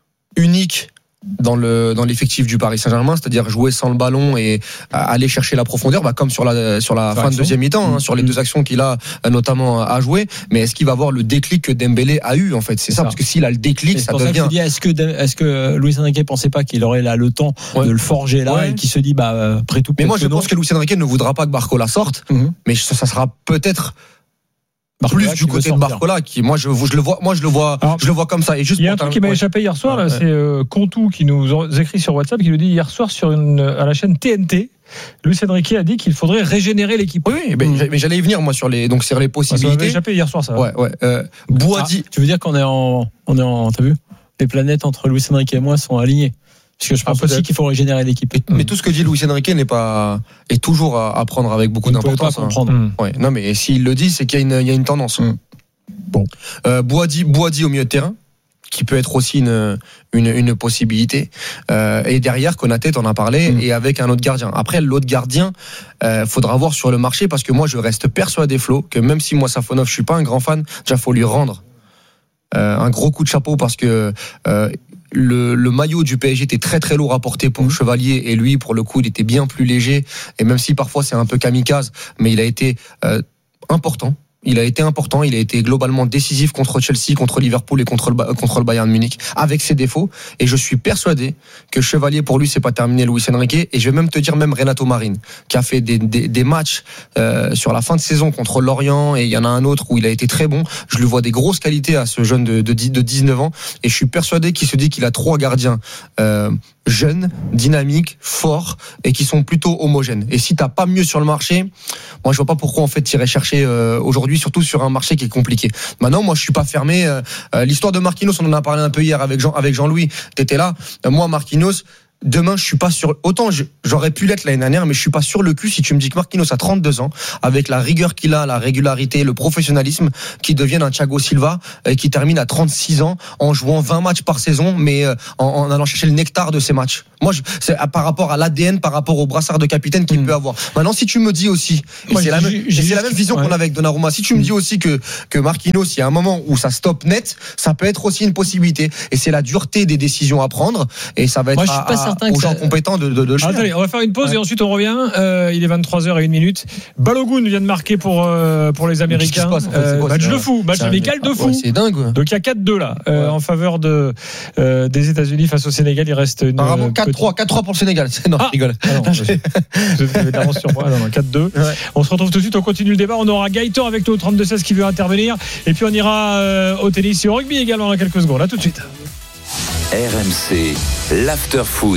unique dans le dans l'effectif du Paris Saint-Germain, c'est-à-dire jouer sans le ballon et aller chercher la profondeur, bah comme sur la sur la fin de deuxième mi-temps, hein, sur les deux actions qu'il a notamment à jouer. Mais est-ce qu'il va avoir le déclic que Dembélé a eu en fait? C'est, c'est ça, ça, parce que s'il a le déclic, ça devient. Ça dis, est-ce que est-ce que Luis Enrique pensait pas qu'il aurait là le temps ouais. de le forger là ouais. et qu'il se dit bah après tout. Mais moi je pense que Luis Enrique ne voudra pas que Barcola sorte, mm-hmm. mais ça, ça sera peut-être Barcola plus du côté de Barcola qui moi je, je le vois moi je le vois Alors, je le vois comme ça. Et juste il y a un truc qui m'a ouais. échappé hier soir là, ouais. c'est euh, Contou qui nous écrit sur WhatsApp, qui nous dit hier soir sur une à la chaîne T N T, Luis Enrique a dit qu'il faudrait régénérer l'équipe. Oui, oui mais, mmh. mais j'allais y venir moi sur les donc sur les possibilités. Ça m'a échappé hier soir ça. Ouais ouais. Euh, Boadi, ah, tu veux dire qu'on est en on est en t'as vu, les planètes entre Luis Enrique et moi sont alignées. Parce que je pense Ah, aussi qu'il faut régénérer l'équipe. Mais, mais tout ce que dit Luis Enrique n'est pas est toujours à, à prendre avec beaucoup Vous d'importance. pouvez pas comprendre. Hein. Ouais. Non, mais s'il le dit, c'est qu'il y a une, il y a une tendance. Mm. Bon, euh, Boadi, Boadi au milieu de terrain, qui peut être aussi une une, une possibilité. Euh, et derrière, Konaté, t'en as parlé, mm. et avec un autre gardien. Après, l'autre gardien, euh, faudra voir sur le marché, parce que moi, je reste persuadé, Flo, que même si moi, Safonov, je suis pas un grand fan, déjà, faut lui rendre euh, un gros coup de chapeau, parce que euh, Le, le maillot du P S G était très très lourd à porter pour mmh. Chevalier, et lui pour le coup il était bien plus léger, et même si parfois c'est un peu kamikaze, mais il a été euh, important. Il a été important, il a été globalement décisif contre Chelsea, contre Liverpool et contre le, contre le Bayern Munich, avec ses défauts. Et je suis persuadé que Chevalier, pour lui, c'est pas terminé, Luis Enrique. Et je vais même te dire, même Renato Marin, qui a fait des, des, des matchs euh, sur la fin de saison contre Lorient, et il y en a un autre où il a été très bon. Je lui vois des grosses qualités à ce jeune de, de, de dix-neuf ans. Et je suis persuadé qu'il se dit qu'il a trois gardiens euh, jeunes, dynamiques, forts, et qui sont plutôt homogènes. Et si t'as pas mieux sur le marché, moi je vois pas pourquoi en fait t'irais chercher euh, aujourd'hui, surtout sur un marché qui est compliqué. Maintenant, moi je suis pas fermé. Euh, euh, l'histoire de Marquinhos, on en a parlé un peu hier avec Jean, avec Jean-Louis. T'étais là. Euh, moi, Marquinhos, demain, je suis pas sûr. Autant j'aurais pu l'être l'année dernière, mais je suis pas sur le cul si tu me dis que Marquinhos a trente-deux ans, avec la rigueur qu'il a, la régularité, le professionnalisme, qui devienne un Thiago Silva et qui termine à trente-six ans en jouant vingt matchs par saison, mais en, en allant chercher le nectar de ces matchs. Moi, je, c'est par rapport à l'A D N, par rapport au brassard de capitaine qu'il mmh. peut avoir. Maintenant, si tu me dis aussi, et Moi, c'est, la même, et c'est la même vision ouais. qu'on a avec Donnarumma, si tu me dis aussi que, que Marquinhos, il y a un moment où ça stoppe net, ça peut être aussi une possibilité. Et c'est la dureté des décisions à prendre, et ça va être Moi, à, à, aux gens ça... compétents de, de, de le faire. Attendez, on va faire une pause ouais. et ensuite on revient. Euh, il est vingt-trois heures et une minute. Balogun vient de marquer pour, euh, pour les Américains. Passe, en fait, euh, quoi, match de fou, match amical de fou. Ouais, c'est dingue. Ouais. Donc il y a quatre deux là, euh, ouais. en faveur de, euh, des États-Unis face au Sénégal. Il reste une. Apparemment quatre trois, quatre trois pour le Sénégal. Non, ah, je rigole. Ah non, je vais d'avance sur moi. Non, non, quatre deux. Ouais. On se retrouve tout de suite. On continue le débat. On aura Gaëtan avec nous au trente-deux seize qui veut intervenir. Et puis on ira euh, au tennis et au rugby également dans quelques secondes. Là tout de suite. R M C, l'after-foot.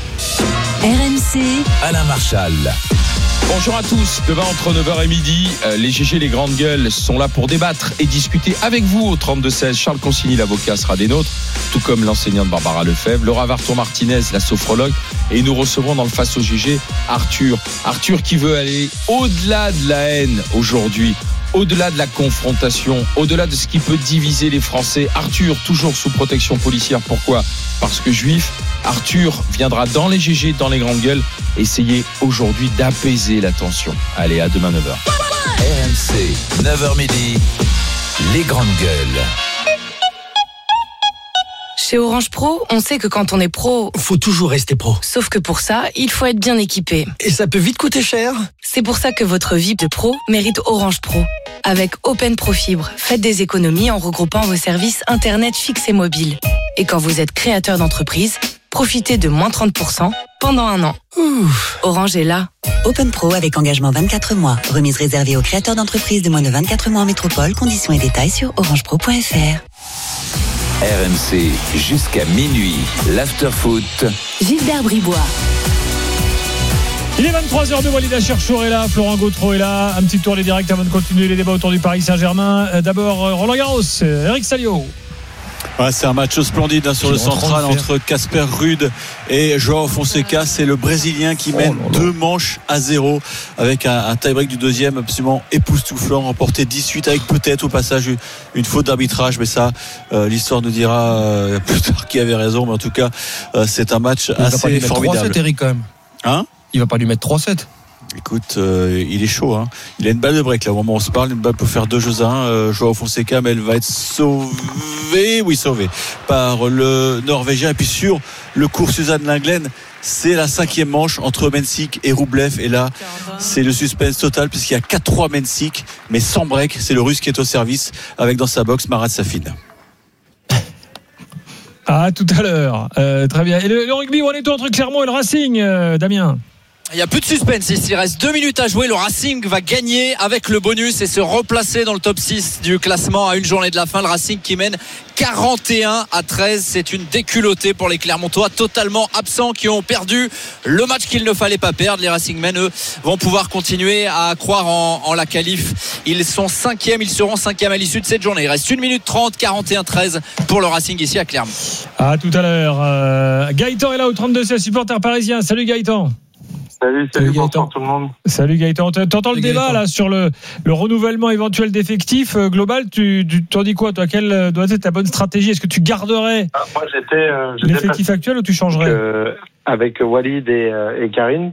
R M C, Alain Marchal. Bonjour à tous, demain entre neuf heures et midi, euh, les G G, les grandes gueules sont là pour débattre et discuter avec vous au trente-deux seize. Charles Consigny, l'avocat, sera des nôtres, tout comme l'enseignante Barbara Lefebvre, Laura Varton-Martinez, la sophrologue, et nous recevrons dans le Face au G G Arthur. Arthur qui veut aller au-delà de la haine aujourd'hui, au-delà de la confrontation, au-delà de ce qui peut diviser les Français. Arthur, toujours sous protection policière, pourquoi ? Parce que juif. Arthur viendra dans les G G, dans les grandes gueules, essayer aujourd'hui d'apaiser la tension. Allez, à demain neuf heures. R M C, neuf heures midi, les grandes gueules. Chez Orange Pro, on sait que quand on est pro, faut toujours rester pro. Sauf que pour ça, il faut être bien équipé. Et ça peut vite coûter cher. C'est pour ça que votre vie de pro mérite Orange Pro. Avec Open Pro Fibre, faites des économies en regroupant vos services Internet fixes et mobiles. Et quand vous êtes créateur d'entreprise, profitez de moins trente pour cent pendant un an. Ouf. Orange est là. Open Pro avec engagement vingt-quatre mois. Remise réservée aux créateurs d'entreprises de moins de vingt-quatre mois en métropole. Conditions et détails sur orange pro point f r. R M C, jusqu'à minuit, l'after-foot. Gilbert Bribois. Il est vingt-trois heures deux, Walid Acharchour est là, Florent Gautreau est là. Un petit tour des directs avant de continuer les débats autour du Paris Saint-Germain. D'abord, Roland Garros, Eric Salio. Ouais, c'est un match splendide hein, sur le central entre Casper Ruud et Joao Fonseca. C'est le Brésilien qui mène oh là là. deux manches à zéro avec un, un tie-break du deuxième absolument époustouflant, remporté dix-huit avec peut-être au passage une, une faute d'arbitrage, mais ça euh, l'histoire nous dira euh, plus tard qui avait raison, mais en tout cas euh, c'est un match il assez va pas formidable. trois sept, Eric, quand même. Hein Il va pas lui mettre trois sept. Écoute, euh, il est chaud. Hein. Il a une balle de break là au moment où on se parle, une balle pour faire deux jeux à un. Euh, Joao Fonseca, mais elle va être sauvée, oui sauvée par le Norvégien. Et puis sur le cours Suzanne Lenglen, c'est la cinquième manche entre Mensik et Roublev. Et là, c'est le suspense total puisqu'il y a quatre trois Mensik, mais sans break. C'est le Russe qui est au service avec dans sa boxe Marat Safin. Ah, tout à l'heure. Euh, très bien. Et le, le rugby, où en est-on entre Clermont et le Racing, euh, Damien ? Il n'y a plus de suspense ici, il reste deux minutes à jouer. Le Racing va gagner avec le bonus et se replacer dans le top six du classement à une journée de la fin. Le Racing qui mène quarante et un à treize. C'est une déculottée pour les Clermontois totalement absents qui ont perdu le match qu'il ne fallait pas perdre. Les Racingmen, eux, vont pouvoir continuer à croire en, en la qualif. Ils sont cinquième, ils seront cinquième à l'issue de cette journée. Il reste une minute trente, quarante et un treize pour le Racing ici à Clermont. À tout à l'heure. Euh, Gaëtan est là au trente-deux, c'est supporter parisien. Salut Gaëtan. Salut, salut, bonsoir tout le monde. Salut Gaëtan. T'entends le débat là sur le, le renouvellement éventuel d'effectifs euh, global. Tu, tu t'en dis quoi toi? Quelle doit être ta bonne stratégie? Est-ce que tu garderais ah, moi, j'étais, euh, j'étais l'effectif actuel ou tu changerais euh, avec Walid et, euh, et Karine.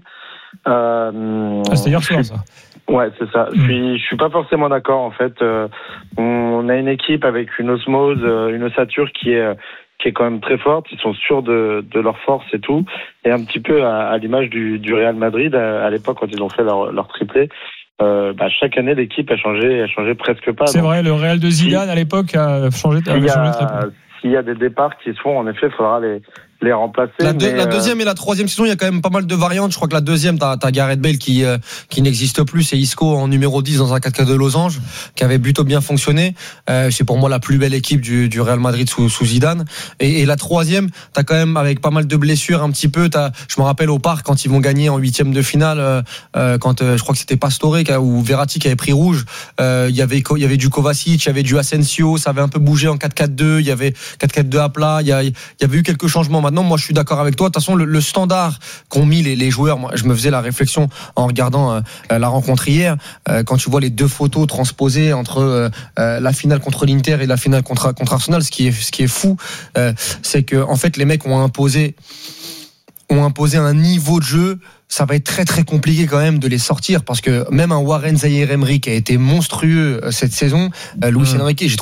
Euh, ah, c'était hier soir ça. Ouais, c'est ça. Je suis, je suis pas forcément d'accord en fait. Euh, on a une équipe avec une osmose, une ossature qui est qui est quand même très forte. Ils sont sûrs de, de leur force et tout. Et un petit peu à, à l'image du, du Real Madrid à, à l'époque quand ils ont fait leur, leur triplé. Euh, bah, chaque année l'équipe a changé, a changé presque pas. C'est donc, vrai, le Real de Zidane si, à l'époque a changé. S'il y a, s'il y a des départs qui se font, en effet, il faudra les les remplacer. La, deux, mais la deuxième et la troisième saison, il y a quand même pas mal de variantes. Je crois que la deuxième, t'as, t'as Gareth Bale qui euh, qui n'existe plus, c'est Isco en numéro dix dans un quatre quatre de Losange, qui avait plutôt bien fonctionné. Euh, c'est pour moi la plus belle équipe du, du Real Madrid sous, sous Zidane. Et, et la troisième, t'as quand même avec pas mal de blessures un petit peu. T'as, je me rappelle au Parc quand ils vont gagner en huitième de finale, euh, quand euh, je crois que c'était Pastore ou Verratti qui avait pris rouge. Euh, il y avait il y avait du Kovacic, il y avait du Asensio, ça avait un peu bougé en quatre quatre deux. Il y avait quatre quatre deux à plat. Il y, a, il y avait eu quelques changements. Maintenant, moi, je suis d'accord avec toi. De toute façon, le, le standard qu'ont mis les, les joueurs, moi, je me faisais la réflexion en regardant euh, la rencontre hier, euh, quand tu vois les deux photos transposées entre euh, euh, la finale contre l'Inter et la finale contre contre Arsenal, ce qui est ce qui est fou, euh, c'est que en fait les mecs ont imposé ont imposé un niveau de jeu. Ça va être très très compliqué quand même de les sortir parce que même un Warren Zaïre-Emery qui a été monstrueux cette saison, euh, Luis mmh. Enrique, j'ai trouvé